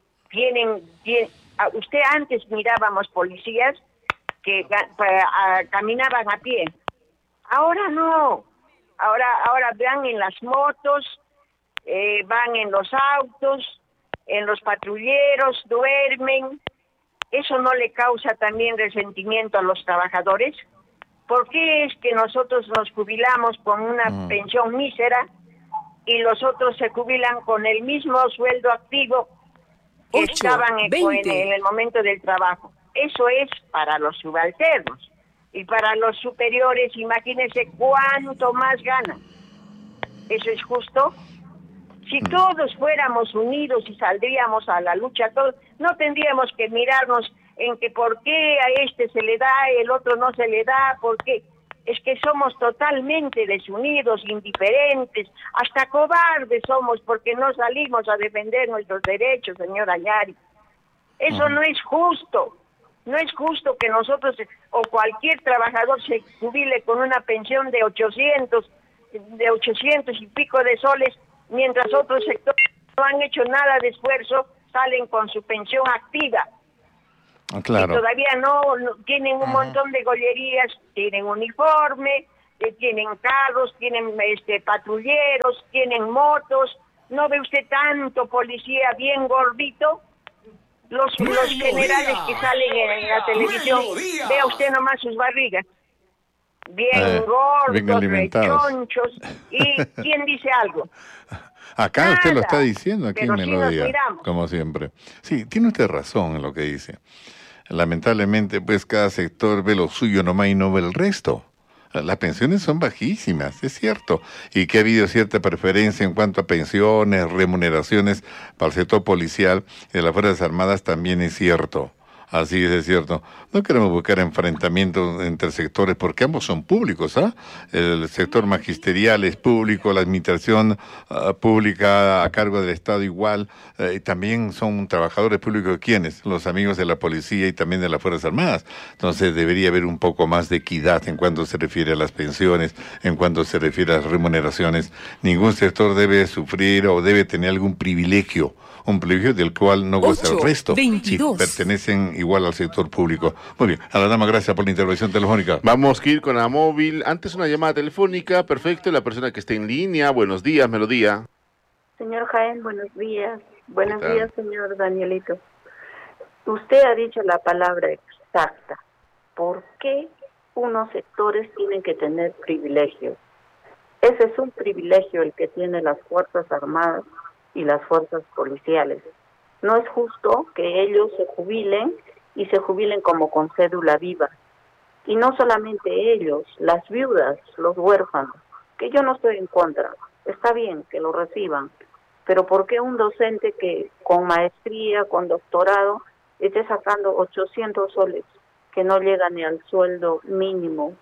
usted antes mirábamos policías que caminaban a pie. Ahora no. Ahora van en las motos, van en los autos, en los patrulleros, duermen. ¿Eso no le causa también resentimiento a los trabajadores? ¿Por qué es que nosotros nos jubilamos con una pensión mísera y los otros se jubilan con el mismo sueldo activo que estaban en el momento del trabajo? Eso es para los subalternos. Y para los superiores, imagínense cuánto más ganan. ¿Eso es justo? Si todos fuéramos unidos y saldríamos a la lucha, todos, no tendríamos que mirarnos en que por qué a este se le da, el otro no se le da, por qué. Es que somos totalmente desunidos, indiferentes, hasta cobardes somos porque no salimos a defender nuestros derechos, señora Yari. Eso no es justo. No es justo que nosotros o cualquier trabajador se jubile con una pensión de 800 y pico de soles, mientras otros sectores no han hecho nada de esfuerzo, salen con su pensión activa. Claro. Y todavía no tienen un montón de gollerías, tienen uniforme, tienen carros, tienen patrulleros, tienen motos. ¿No ve usted tanto policía bien gordito? Los generales que salen en la televisión, vea usted nomás sus barrigas. Bien gordos, rechonchos. ¿Y quién dice algo? Acá Nada, usted lo está diciendo, aquí en pero sí Melodía, nos como siempre. Sí, tiene usted razón en lo que dice. Lamentablemente, pues cada sector ve lo suyo nomás y no ve el resto. Las pensiones son bajísimas, es cierto, y que ha habido cierta preferencia en cuanto a pensiones, remuneraciones para el sector policial y de las Fuerzas Armadas también es cierto. Así es cierto. No queremos buscar enfrentamientos entre sectores porque ambos son públicos, ¿ah? El sector magisterial es público, la administración pública a cargo del Estado igual, también son trabajadores públicos. ¿Quiénes? Los amigos de la policía y también de las Fuerzas Armadas. Entonces debería haber un poco más de equidad en cuanto se refiere a las pensiones, en cuanto se refiere a las remuneraciones. Ningún sector debe sufrir o debe tener algún privilegio, un privilegio del cual no goza el resto, si pertenecen igual al sector público. Muy bien, a la dama, gracias por la intervención telefónica. Vamos a ir con la móvil. Antes una llamada telefónica, perfecto, la persona que está en línea. Buenos días, Melodía. Señor Jaén, buenos días. Buenos días, señor Danielito. Usted ha dicho la palabra exacta. ¿Por qué unos sectores tienen que tener privilegios? Ese es un privilegio el que tienen las Fuerzas Armadas y las fuerzas policiales. No es justo que ellos se jubilen y se jubilen como con cédula viva. Y no solamente ellos, las viudas, los huérfanos, que yo no estoy en contra, está bien que lo reciban, pero ¿por qué un docente que con maestría, con doctorado, esté sacando 800 soles, que no llega ni al sueldo mínimo?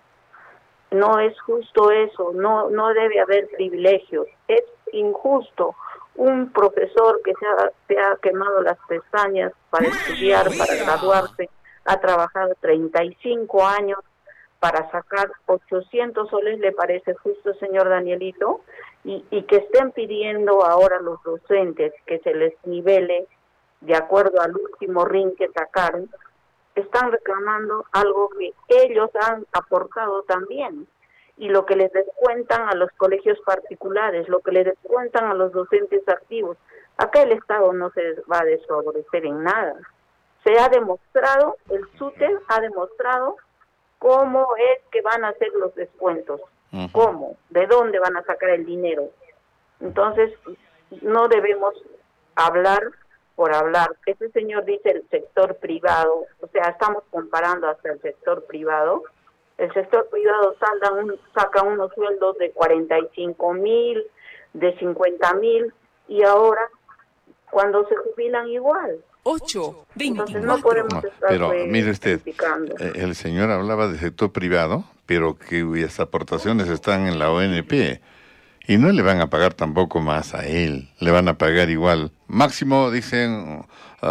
No es justo eso, no debe haber privilegios, es injusto. Un profesor que se ha quemado las pestañas para estudiar, para graduarse, ha trabajado 35 años para sacar 800 soles, ¿le parece justo, señor Danielito? Y que estén pidiendo ahora los docentes que se les nivele de acuerdo al último RIN que sacaron, están reclamando algo que ellos han aportado también. Y lo que les descuentan a los colegios particulares, lo que les descuentan a los docentes activos. Acá el Estado no se va a desfavorecer en nada. Se ha demostrado, el SUTE ha demostrado cómo es que van a hacer los descuentos, cómo, de dónde van a sacar el dinero. Entonces, no debemos hablar por hablar. Ese señor dice el sector privado, o sea, estamos comparando hasta el sector privado. El sector privado saca unos sueldos de 45,000, de 50,000, y ahora, cuando se jubilan igual. 8, 24. Entonces no podemos estar pero mire usted, criticando. El señor hablaba del sector privado, pero cuyas aportaciones están en la ONP, y no le van a pagar tampoco más a él, le van a pagar igual, máximo dicen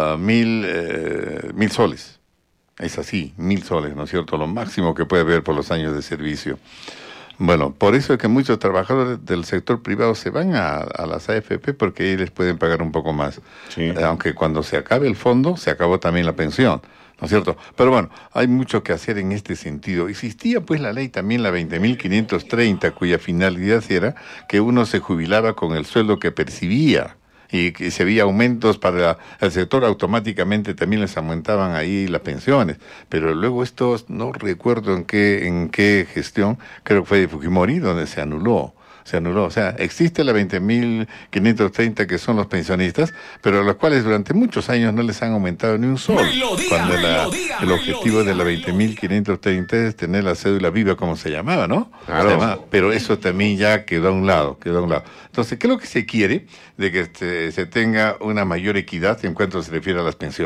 1,000 soles. Es así, 1,000 soles, ¿no es cierto? Lo máximo que puede haber por los años de servicio. Bueno, por eso es que muchos trabajadores del sector privado se van a las AFP porque ahí les pueden pagar un poco más. Sí. Aunque cuando se acabe el fondo, se acabó también la pensión, ¿no es cierto? Pero bueno, hay mucho que hacer en este sentido. Existía pues la ley también, la 20.530, cuya finalidad era que uno se jubilaba con el sueldo que percibía. Y que si había aumentos para el sector, automáticamente también les aumentaban ahí las pensiones. Pero luego estos, no recuerdo en qué gestión, creo que fue de Fujimori, donde se anuló. O sea, existe la 20.530 que son los pensionistas, pero a los cuales durante muchos años no les han aumentado ni un sol. Cuando el objetivo de la 20.530 es tener la cédula viva, como se llamaba, ¿no? Claro. Pero eso también ya quedó a un lado. Entonces, ¿qué es lo que se quiere? De que se tenga una mayor equidad en cuanto se refiere a las pensiones.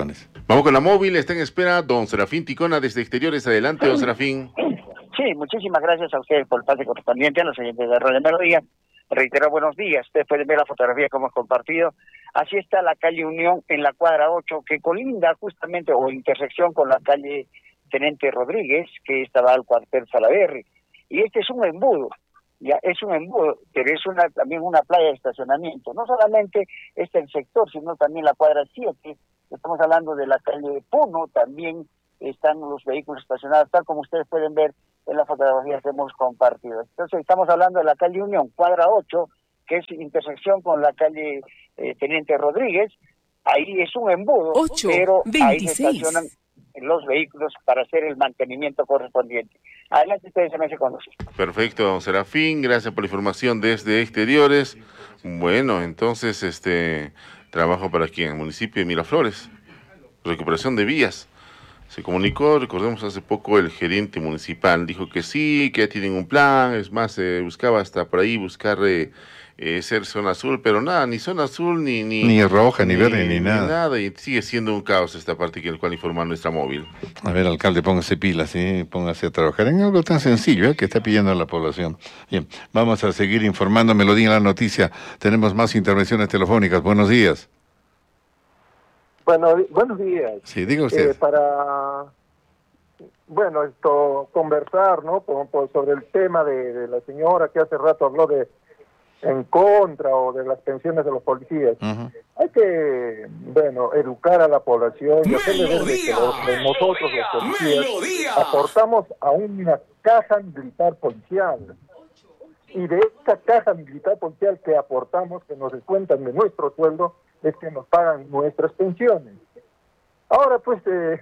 Vamos con la móvil, está en espera don Serafín Ticona desde Exteriores. Adelante, don Serafín. Sí, muchísimas gracias a ustedes por el pase correspondiente, a los oyentes de Radio Melodía. Reitero, buenos días. Ustedes pueden ver la fotografía que hemos compartido. Así está la calle Unión en la cuadra 8, que colinda justamente o intersección con la calle Teniente Rodríguez, que estaba al cuartel Salaverry. Y este es un embudo, ya es un embudo, pero es también una playa de estacionamiento. No solamente el sector, sino también la cuadra 7. Estamos hablando de la calle Puno, también están los vehículos estacionados, tal como ustedes pueden ver en la fotografía que hemos compartido. Entonces estamos hablando de la calle Unión, cuadra 8, que es intersección con la calle Teniente Rodríguez. Ahí es un embudo, 8, pero 26. Ahí se estacionan los vehículos para hacer el mantenimiento correspondiente. Adelante, ustedes se me hacen conocer. Perfecto, don Serafín, gracias por la información desde Exteriores. Bueno, entonces, trabajo para aquí en el municipio de Miraflores, recuperación de vías. Se comunicó, recordemos hace poco, el gerente municipal, dijo que sí, que ya tienen un plan, es más, buscaba hasta por ahí buscar ser zona azul, pero nada, ni zona azul, ni roja, ni verde, ni nada. Y sigue siendo un caos esta parte que el cual informa nuestra móvil. A ver, alcalde, póngase pilas, ¿sí? Póngase a trabajar en algo tan sencillo que está pidiendo la población. Bien, vamos a seguir informando. Melodía en la noticia. Tenemos más intervenciones telefónicas. Buenos días. Bueno, buenos días. Sí, diga usted. Conversar, ¿no? Sobre el tema de la señora que hace rato habló en contra o de las pensiones de los policías. Hay que, educar a la población y hacerle ver que nosotros los policías aportamos a una caja militar policial. Y de esta caja militar policial que aportamos, que nos descuentan de nuestro sueldo, es que nos pagan nuestras pensiones. Ahora, pues,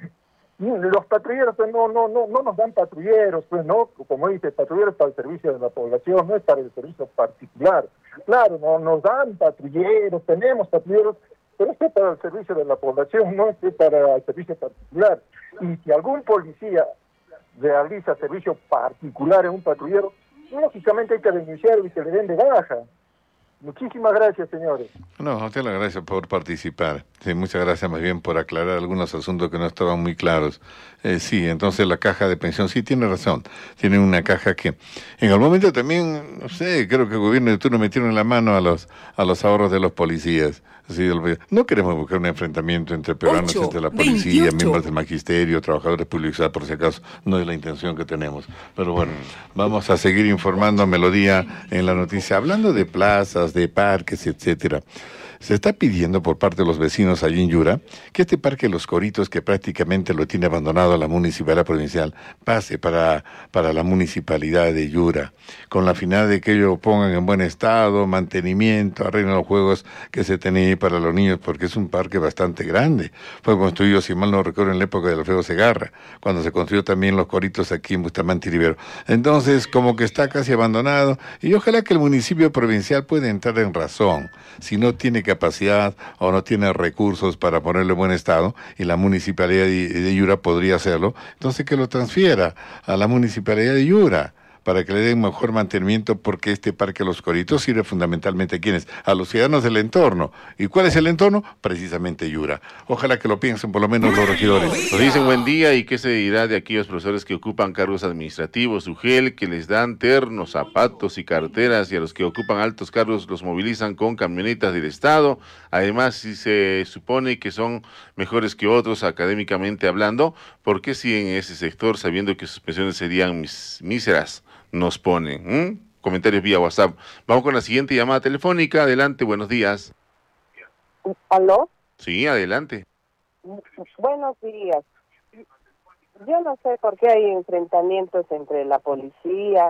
los patrulleros pues, no nos dan patrulleros, pues, ¿no? Como dice, patrulleros para el servicio de la población, no es para el servicio particular. Claro, no nos dan patrulleros, tenemos patrulleros, pero esto es para el servicio de la población, no es para el servicio particular. Y si algún policía realiza servicio particular en un patrullero, lógicamente hay que denunciarlo y se le den de baja. Muchísimas gracias, señores. No, a usted le agradezco por participar. Sí, muchas gracias más bien por aclarar algunos asuntos que no estaban muy claros. Sí, entonces la caja de pensión, sí, tiene razón. Tienen una caja que en algún momento también, no sé, creo que el gobierno de turno metieron la mano a los ahorros de los policías. Sí, no queremos buscar un enfrentamiento entre peruanos, entre la policía, 28. Miembros del magisterio, trabajadores públicos, por si acaso, no es la intención que tenemos. Pero bueno, vamos a seguir informando a Melodía en la noticia, hablando de plazas, de parques, etcétera. Se está pidiendo por parte de los vecinos allí en Yura que este parque Los Coritos, que prácticamente lo tiene abandonado la municipalidad provincial, pase para la municipalidad de Yura, con la finalidad de que ellos pongan en buen estado, mantenimiento, arreglen los juegos que se tenían ahí para los niños, porque es un parque bastante grande. Fue construido, si mal no recuerdo, en la época de Alfredo Segarra, cuando se construyó también Los Coritos aquí en Bustamante y Rivero. Entonces, como que está casi abandonado, y ojalá que el municipio provincial pueda entrar en razón, si no tiene capacidad o no tiene recursos para ponerlo en buen estado, y la municipalidad de Yura podría hacerlo, entonces que lo transfiera a la municipalidad de Yura para que le den mejor mantenimiento, porque este Parque Los Coritos sirve fundamentalmente a quienes, a los ciudadanos del entorno. ¿Y cuál es el entorno? Precisamente Yura. Ojalá que lo piensen por lo menos los regidores. Nos dicen buen día, y qué se dirá de aquellos profesores que ocupan cargos administrativos, UGEL, que les dan ternos, zapatos y carteras, y a los que ocupan altos cargos los movilizan con camionetas del Estado. Además, si se supone que son mejores que otros académicamente hablando, ¿por qué siguen en ese sector sabiendo que sus pensiones serían míseras? Nos ponen. Comentarios vía WhatsApp. Vamos con la siguiente llamada telefónica. Adelante, buenos días. ¿Aló? Sí, adelante. Buenos días. Yo no sé por qué hay enfrentamientos entre la policía,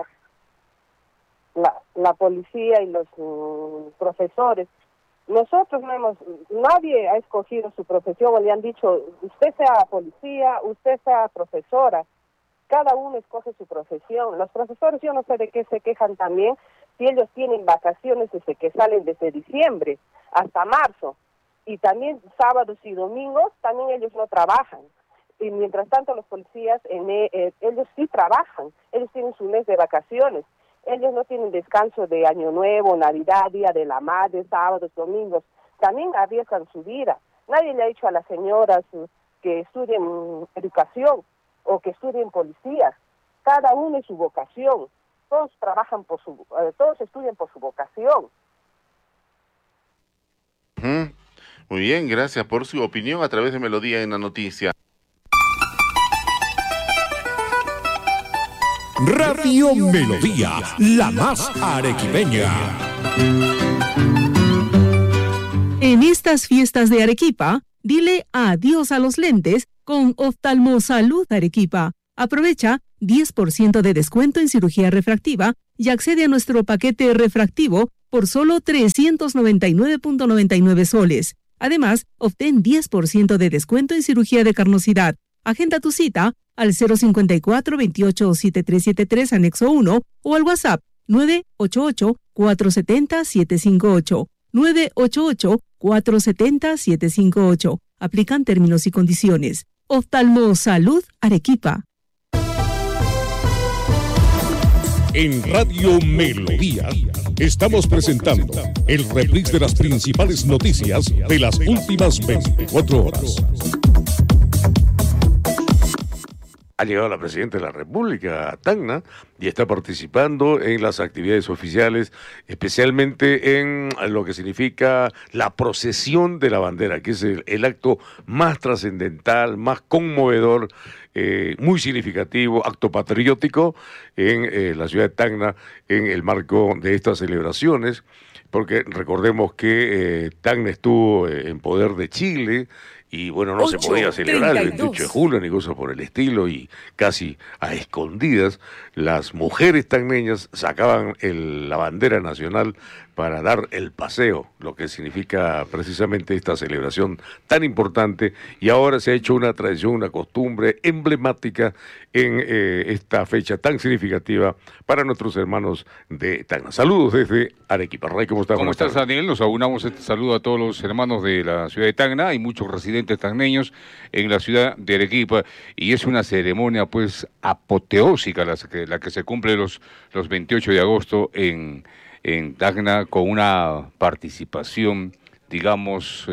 la policía y los profesores. Nosotros nadie ha escogido su profesión, o le han dicho, usted sea policía, usted sea profesora. Cada uno escoge su profesión. Los profesores, yo no sé de qué se quejan también, si ellos tienen vacaciones desde que salen desde diciembre hasta marzo, y también sábados y domingos, también ellos no trabajan. Y mientras tanto los policías, ellos sí trabajan, ellos tienen su mes de vacaciones, ellos no tienen descanso de Año Nuevo, Navidad, Día de la Madre, sábados, domingos, también arriesgan su vida. Nadie le ha dicho a las señoras que estudien educación o que estudien policía. Cada uno es su vocación. Todos trabajan todos estudian por su vocación. Muy bien, gracias por su opinión a través de Melodía en la Noticia. Radio Melodía, la más arequipeña. En estas fiestas de Arequipa, dile adiós a los lentes con Oftalmosalud Arequipa. Aprovecha 10% de descuento en cirugía refractiva y accede a nuestro paquete refractivo por solo 399.99 soles. Además, obtén 10% de descuento en cirugía de carnosidad. Agenda tu cita al 054-28-7373 anexo 1 o al WhatsApp 988-470-758. 988-470-758. Aplican términos y condiciones. Oftalmosalud Arequipa. En Radio Melodía estamos presentando el reprise de las principales noticias de las últimas 24 horas. Ha llegado la Presidenta de la República a Tacna y está participando en las actividades oficiales, especialmente en lo que significa la procesión de la bandera, que es el acto más trascendental, más conmovedor, muy significativo, acto patriótico en la ciudad de Tacna en el marco de estas celebraciones, porque recordemos que Tacna estuvo en poder de Chile. Y bueno, no se podía celebrar el 28 de julio ni cosas por el estilo, y casi a escondidas las mujeres tacneñas sacaban la bandera nacional para dar el paseo, lo que significa precisamente esta celebración tan importante, y ahora se ha hecho una tradición, una costumbre emblemática en esta fecha tan significativa para nuestros hermanos de Tacna. Saludos desde Arequipa. Ray, ¿cómo estás? ¿Cómo estás, Daniel? Nos aunamos este saludo a todos los hermanos de la ciudad de Tacna. Hay muchos residentes tacneños en la ciudad de Arequipa y es una ceremonia pues apoteósica la que se cumple los 28 de agosto en Tacna, con una participación, digamos,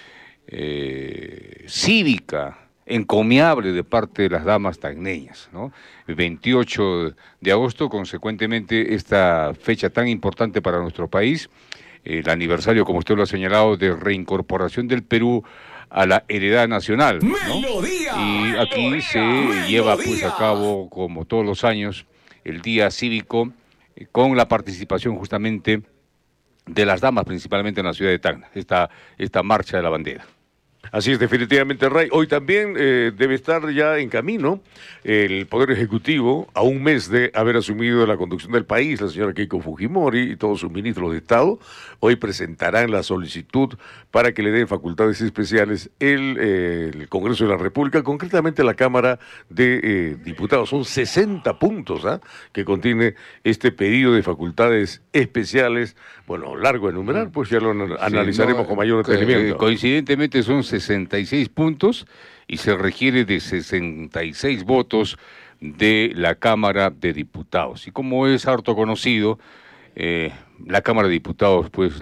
cívica, encomiable de parte de las damas tacneñas, ¿no? El 28 de agosto, consecuentemente, esta fecha tan importante para nuestro país, el aniversario, como usted lo ha señalado, de reincorporación del Perú a la heredad nacional, ¿no? Y aquí se lleva pues a cabo, como todos los años, el día cívico, con la participación justamente de las damas, principalmente en la ciudad de Tacna, esta marcha de la bandera. Así es, definitivamente, Ray. Hoy también debe estar ya en camino el Poder Ejecutivo, a un mes de haber asumido la conducción del país, la señora Keiko Fujimori y todos sus ministros de Estado. Hoy presentarán la solicitud para que le den facultades especiales el Congreso de la República, concretamente la Cámara de Diputados. Son 60 puntos que contiene este pedido de facultades especiales. Bueno, largo de enumerar, pues ya lo analizaremos con mayor detenimiento. Coincidentemente son 66 puntos y se requiere de 66 votos de la Cámara de Diputados. Y como es harto conocido, la Cámara de Diputados pues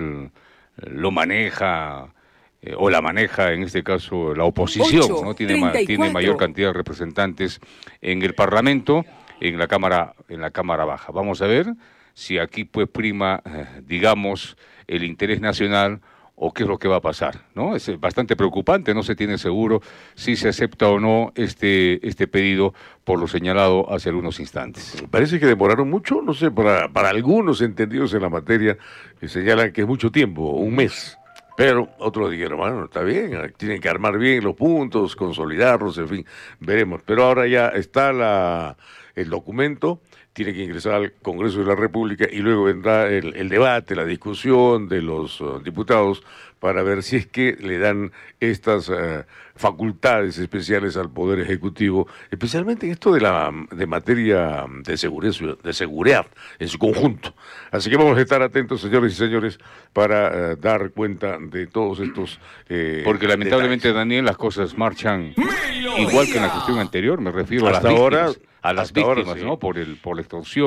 lo maneja, o la maneja en este caso la oposición, ¿no? Tiene mayor cantidad de representantes en el Parlamento, en la Cámara Baja. Vamos a ver si aquí pues prima, digamos, el interés nacional o qué es lo que va a pasar, ¿no? Es bastante preocupante, no se tiene seguro si se acepta o no este pedido por lo señalado hace algunos instantes. Parece que demoraron mucho, no sé, para algunos entendidos en la materia señalan que es mucho tiempo, un mes. Pero otros dijeron, bueno, está bien, tienen que armar bien los puntos, consolidarlos, en fin, veremos. Pero ahora ya está el documento, tiene que ingresar al Congreso de la República y luego vendrá el debate, la discusión de los diputados para ver si es que le dan estas facultades especiales al Poder Ejecutivo, especialmente en esto de materia de seguridad en su conjunto. Así que vamos a estar atentos, señores y señores, para dar cuenta de todos estos porque lamentablemente, detalles. Daniel, las cosas marchan igual que en la cuestión anterior, me refiero a las víctimas, sí. ¿No? Por la extorsión,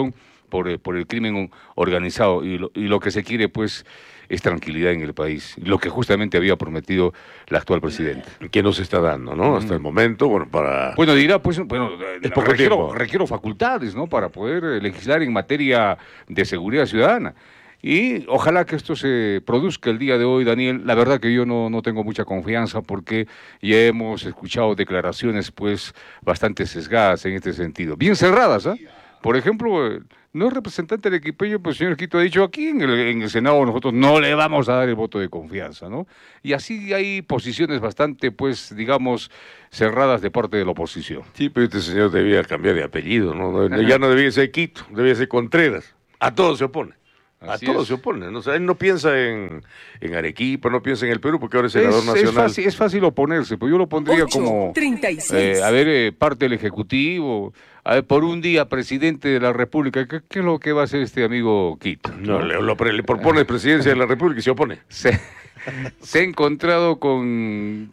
por el crimen organizado y lo que se quiere pues es tranquilidad en el país, lo que justamente había prometido el actual presidente. Que no se está dando, ¿no? Hasta el momento, Bueno, dirá, pues, es poco tiempo. requiero facultades, ¿no? Para poder legislar en materia de seguridad ciudadana. Y ojalá que esto se produzca el día de hoy, Daniel. La verdad que yo no tengo mucha confianza porque ya hemos escuchado declaraciones pues bastante sesgadas en este sentido. Bien cerradas, ¿ah? Por ejemplo, no es representante del equipeño, pero el señor Quito ha dicho aquí en el Senado nosotros no le vamos a dar el voto de confianza, ¿no? Y así hay posiciones bastante, pues, digamos, cerradas de parte de la oposición. Sí, pero este señor debía cambiar de apellido, ¿no? Ya no debía ser Quito, debía ser Contreras. A todo se opone. Se opone, ¿no? O sea, él no piensa en Arequipa, no piensa en el Perú, porque ahora es senador nacional. Es fácil oponerse, pues yo lo pondría como, parte del Ejecutivo, por un día presidente de la República. ¿Qué es lo que va a hacer este amigo Quito? No, le propone presidencia de la República y se opone. Se ha encontrado con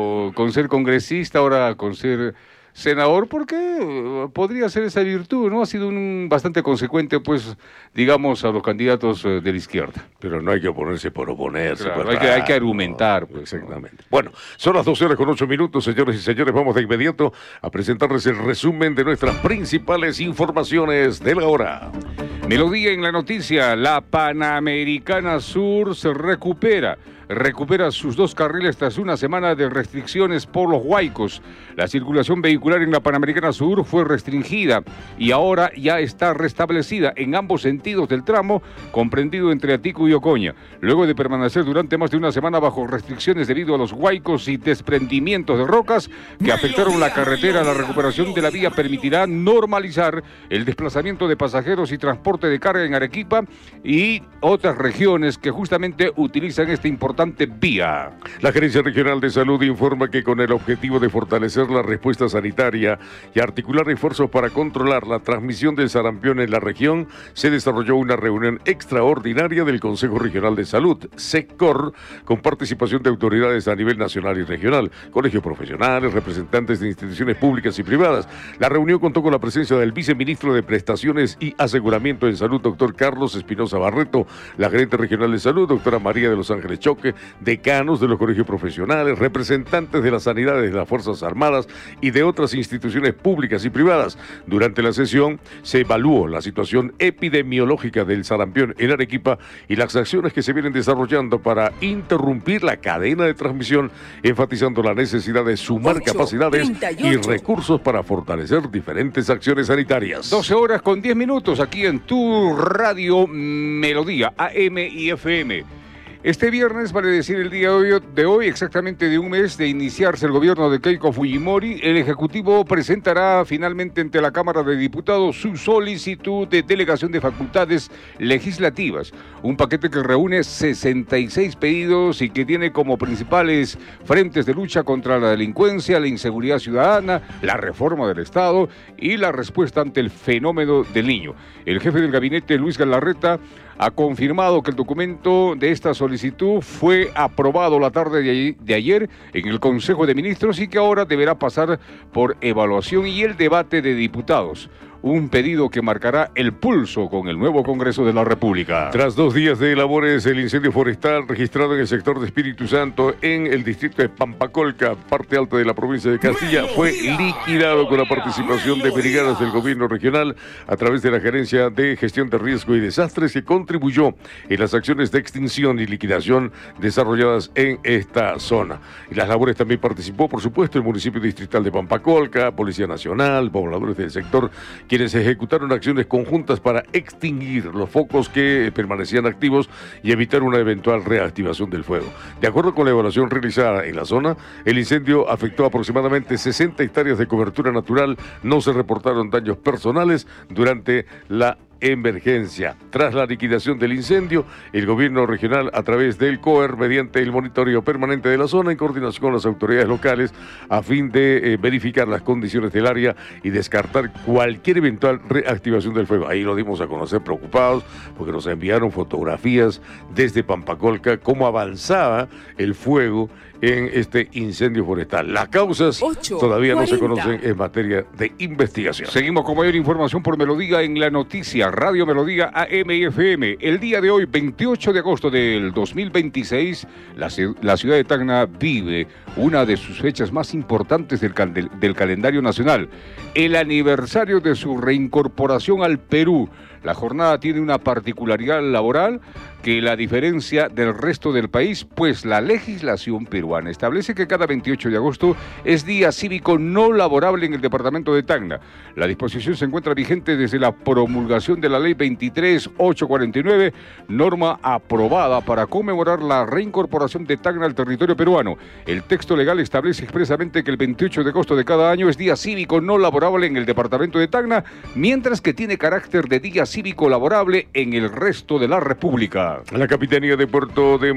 ser congresista, ahora con ser senador, porque podría ser esa virtud, ¿no? Ha sido bastante consecuente, pues, digamos, a los candidatos de la izquierda. Pero no hay que oponerse por oponerse. Claro, hay que argumentar. Pues, exactamente. ¿No? Bueno, son las 12:08, señores y señores. Vamos de inmediato a presentarles el resumen de nuestras principales informaciones de la hora. Melodía en la noticia. La Panamericana Sur se recupera sus 2 carriles tras una semana de restricciones por los huaicos. La circulación vehicular en la Panamericana Sur fue restringida y ahora ya está restablecida en ambos sentidos del tramo comprendido entre Atico y Ocoña. Luego de permanecer durante más de una semana bajo restricciones debido a los huaicos y desprendimientos de rocas que afectaron la carretera, la recuperación de la vía permitirá normalizar el desplazamiento de pasajeros y transporte de carga en Arequipa y otras regiones que justamente utilizan esta importante vía. La Gerencia Regional de Salud informa que con el objetivo de fortalecer la respuesta sanitaria y articular esfuerzos para controlar la transmisión del sarampión en la región, se desarrolló una reunión extraordinaria del Consejo Regional de Salud, SECOR, con participación de autoridades a nivel nacional y regional, colegios profesionales, representantes de instituciones públicas y privadas. La reunión contó con la presencia del viceministro de Prestaciones y Aseguramiento en Salud, doctor Carlos Espinosa Barreto, la gerente regional de salud, doctora María de los Ángeles Choque, decanos de los colegios profesionales, representantes de las sanidades de las Fuerzas Armadas y de otras instituciones públicas y privadas. Durante la sesión se evaluó la situación epidemiológica del sarampión en Arequipa y las acciones que se vienen desarrollando para interrumpir la cadena de transmisión, enfatizando la necesidad de sumar capacidades y recursos para fortalecer diferentes acciones sanitarias. 12:10 aquí en tu radio Melodía, AM y FM. Este viernes, vale decir el día de hoy, exactamente de un mes de iniciarse el gobierno de Keiko Fujimori, el Ejecutivo presentará finalmente ante la Cámara de Diputados su solicitud de delegación de facultades legislativas. Un paquete que reúne 66 pedidos y que tiene como principales frentes de lucha contra la delincuencia, la inseguridad ciudadana, la reforma del Estado y la respuesta ante el fenómeno del niño. El jefe del gabinete, Luis Galarreta, ha confirmado que el documento de esta solicitud fue aprobado la tarde de ayer en el Consejo de Ministros y que ahora deberá pasar por evaluación y el debate de diputados. Un pedido que marcará el pulso con el nuevo Congreso de la República. Tras 2 días de labores, el incendio forestal registrado en el sector de Espíritu Santo en el distrito de Pampacolca, parte alta de la provincia de Castilla, fue liquidado con la participación de brigadas del gobierno regional a través de la Gerencia de Gestión de Riesgo y Desastres, que contribuyó en las acciones de extinción y liquidación desarrolladas en esta zona. En las labores también participó, por supuesto, el municipio distrital de Pampacolca, Policía Nacional, pobladores del sector, quienes ejecutaron acciones conjuntas para extinguir los focos que permanecían activos y evitar una eventual reactivación del fuego. De acuerdo con la evaluación realizada en la zona, el incendio afectó aproximadamente 60 hectáreas de cobertura natural. No se reportaron daños personales durante la emergencia. Tras la liquidación del incendio, el gobierno regional, a través del COER, mediante el monitoreo permanente de la zona, en coordinación con las autoridades locales, a fin de verificar las condiciones del área y descartar cualquier eventual reactivación del fuego. Ahí lo dimos a conocer preocupados, porque nos enviaron fotografías desde Pampacolca, cómo avanzaba el fuego en este incendio forestal. Las causas todavía no se conocen en materia de investigación. Seguimos con mayor información por Melodía en la noticia. Radio Melodía AM y FM. El día de hoy, 28 de agosto del 2026, la ciudad de Tacna vive una de sus fechas más importantes del calendario nacional, el aniversario de su reincorporación al Perú. La jornada tiene una particularidad laboral que la diferencia del resto del país, pues la legislación peruana establece que cada 28 de agosto es día cívico no laborable en el departamento de Tacna. La disposición se encuentra vigente desde la promulgación de la ley 23849, norma aprobada para conmemorar la reincorporación de Tacna al territorio peruano. El texto legal establece expresamente que el 28 de agosto de cada año es día cívico no laborable en el departamento de Tacna, mientras que tiene carácter de día cívico laborable en el resto de la República. La Capitanía de Puerto de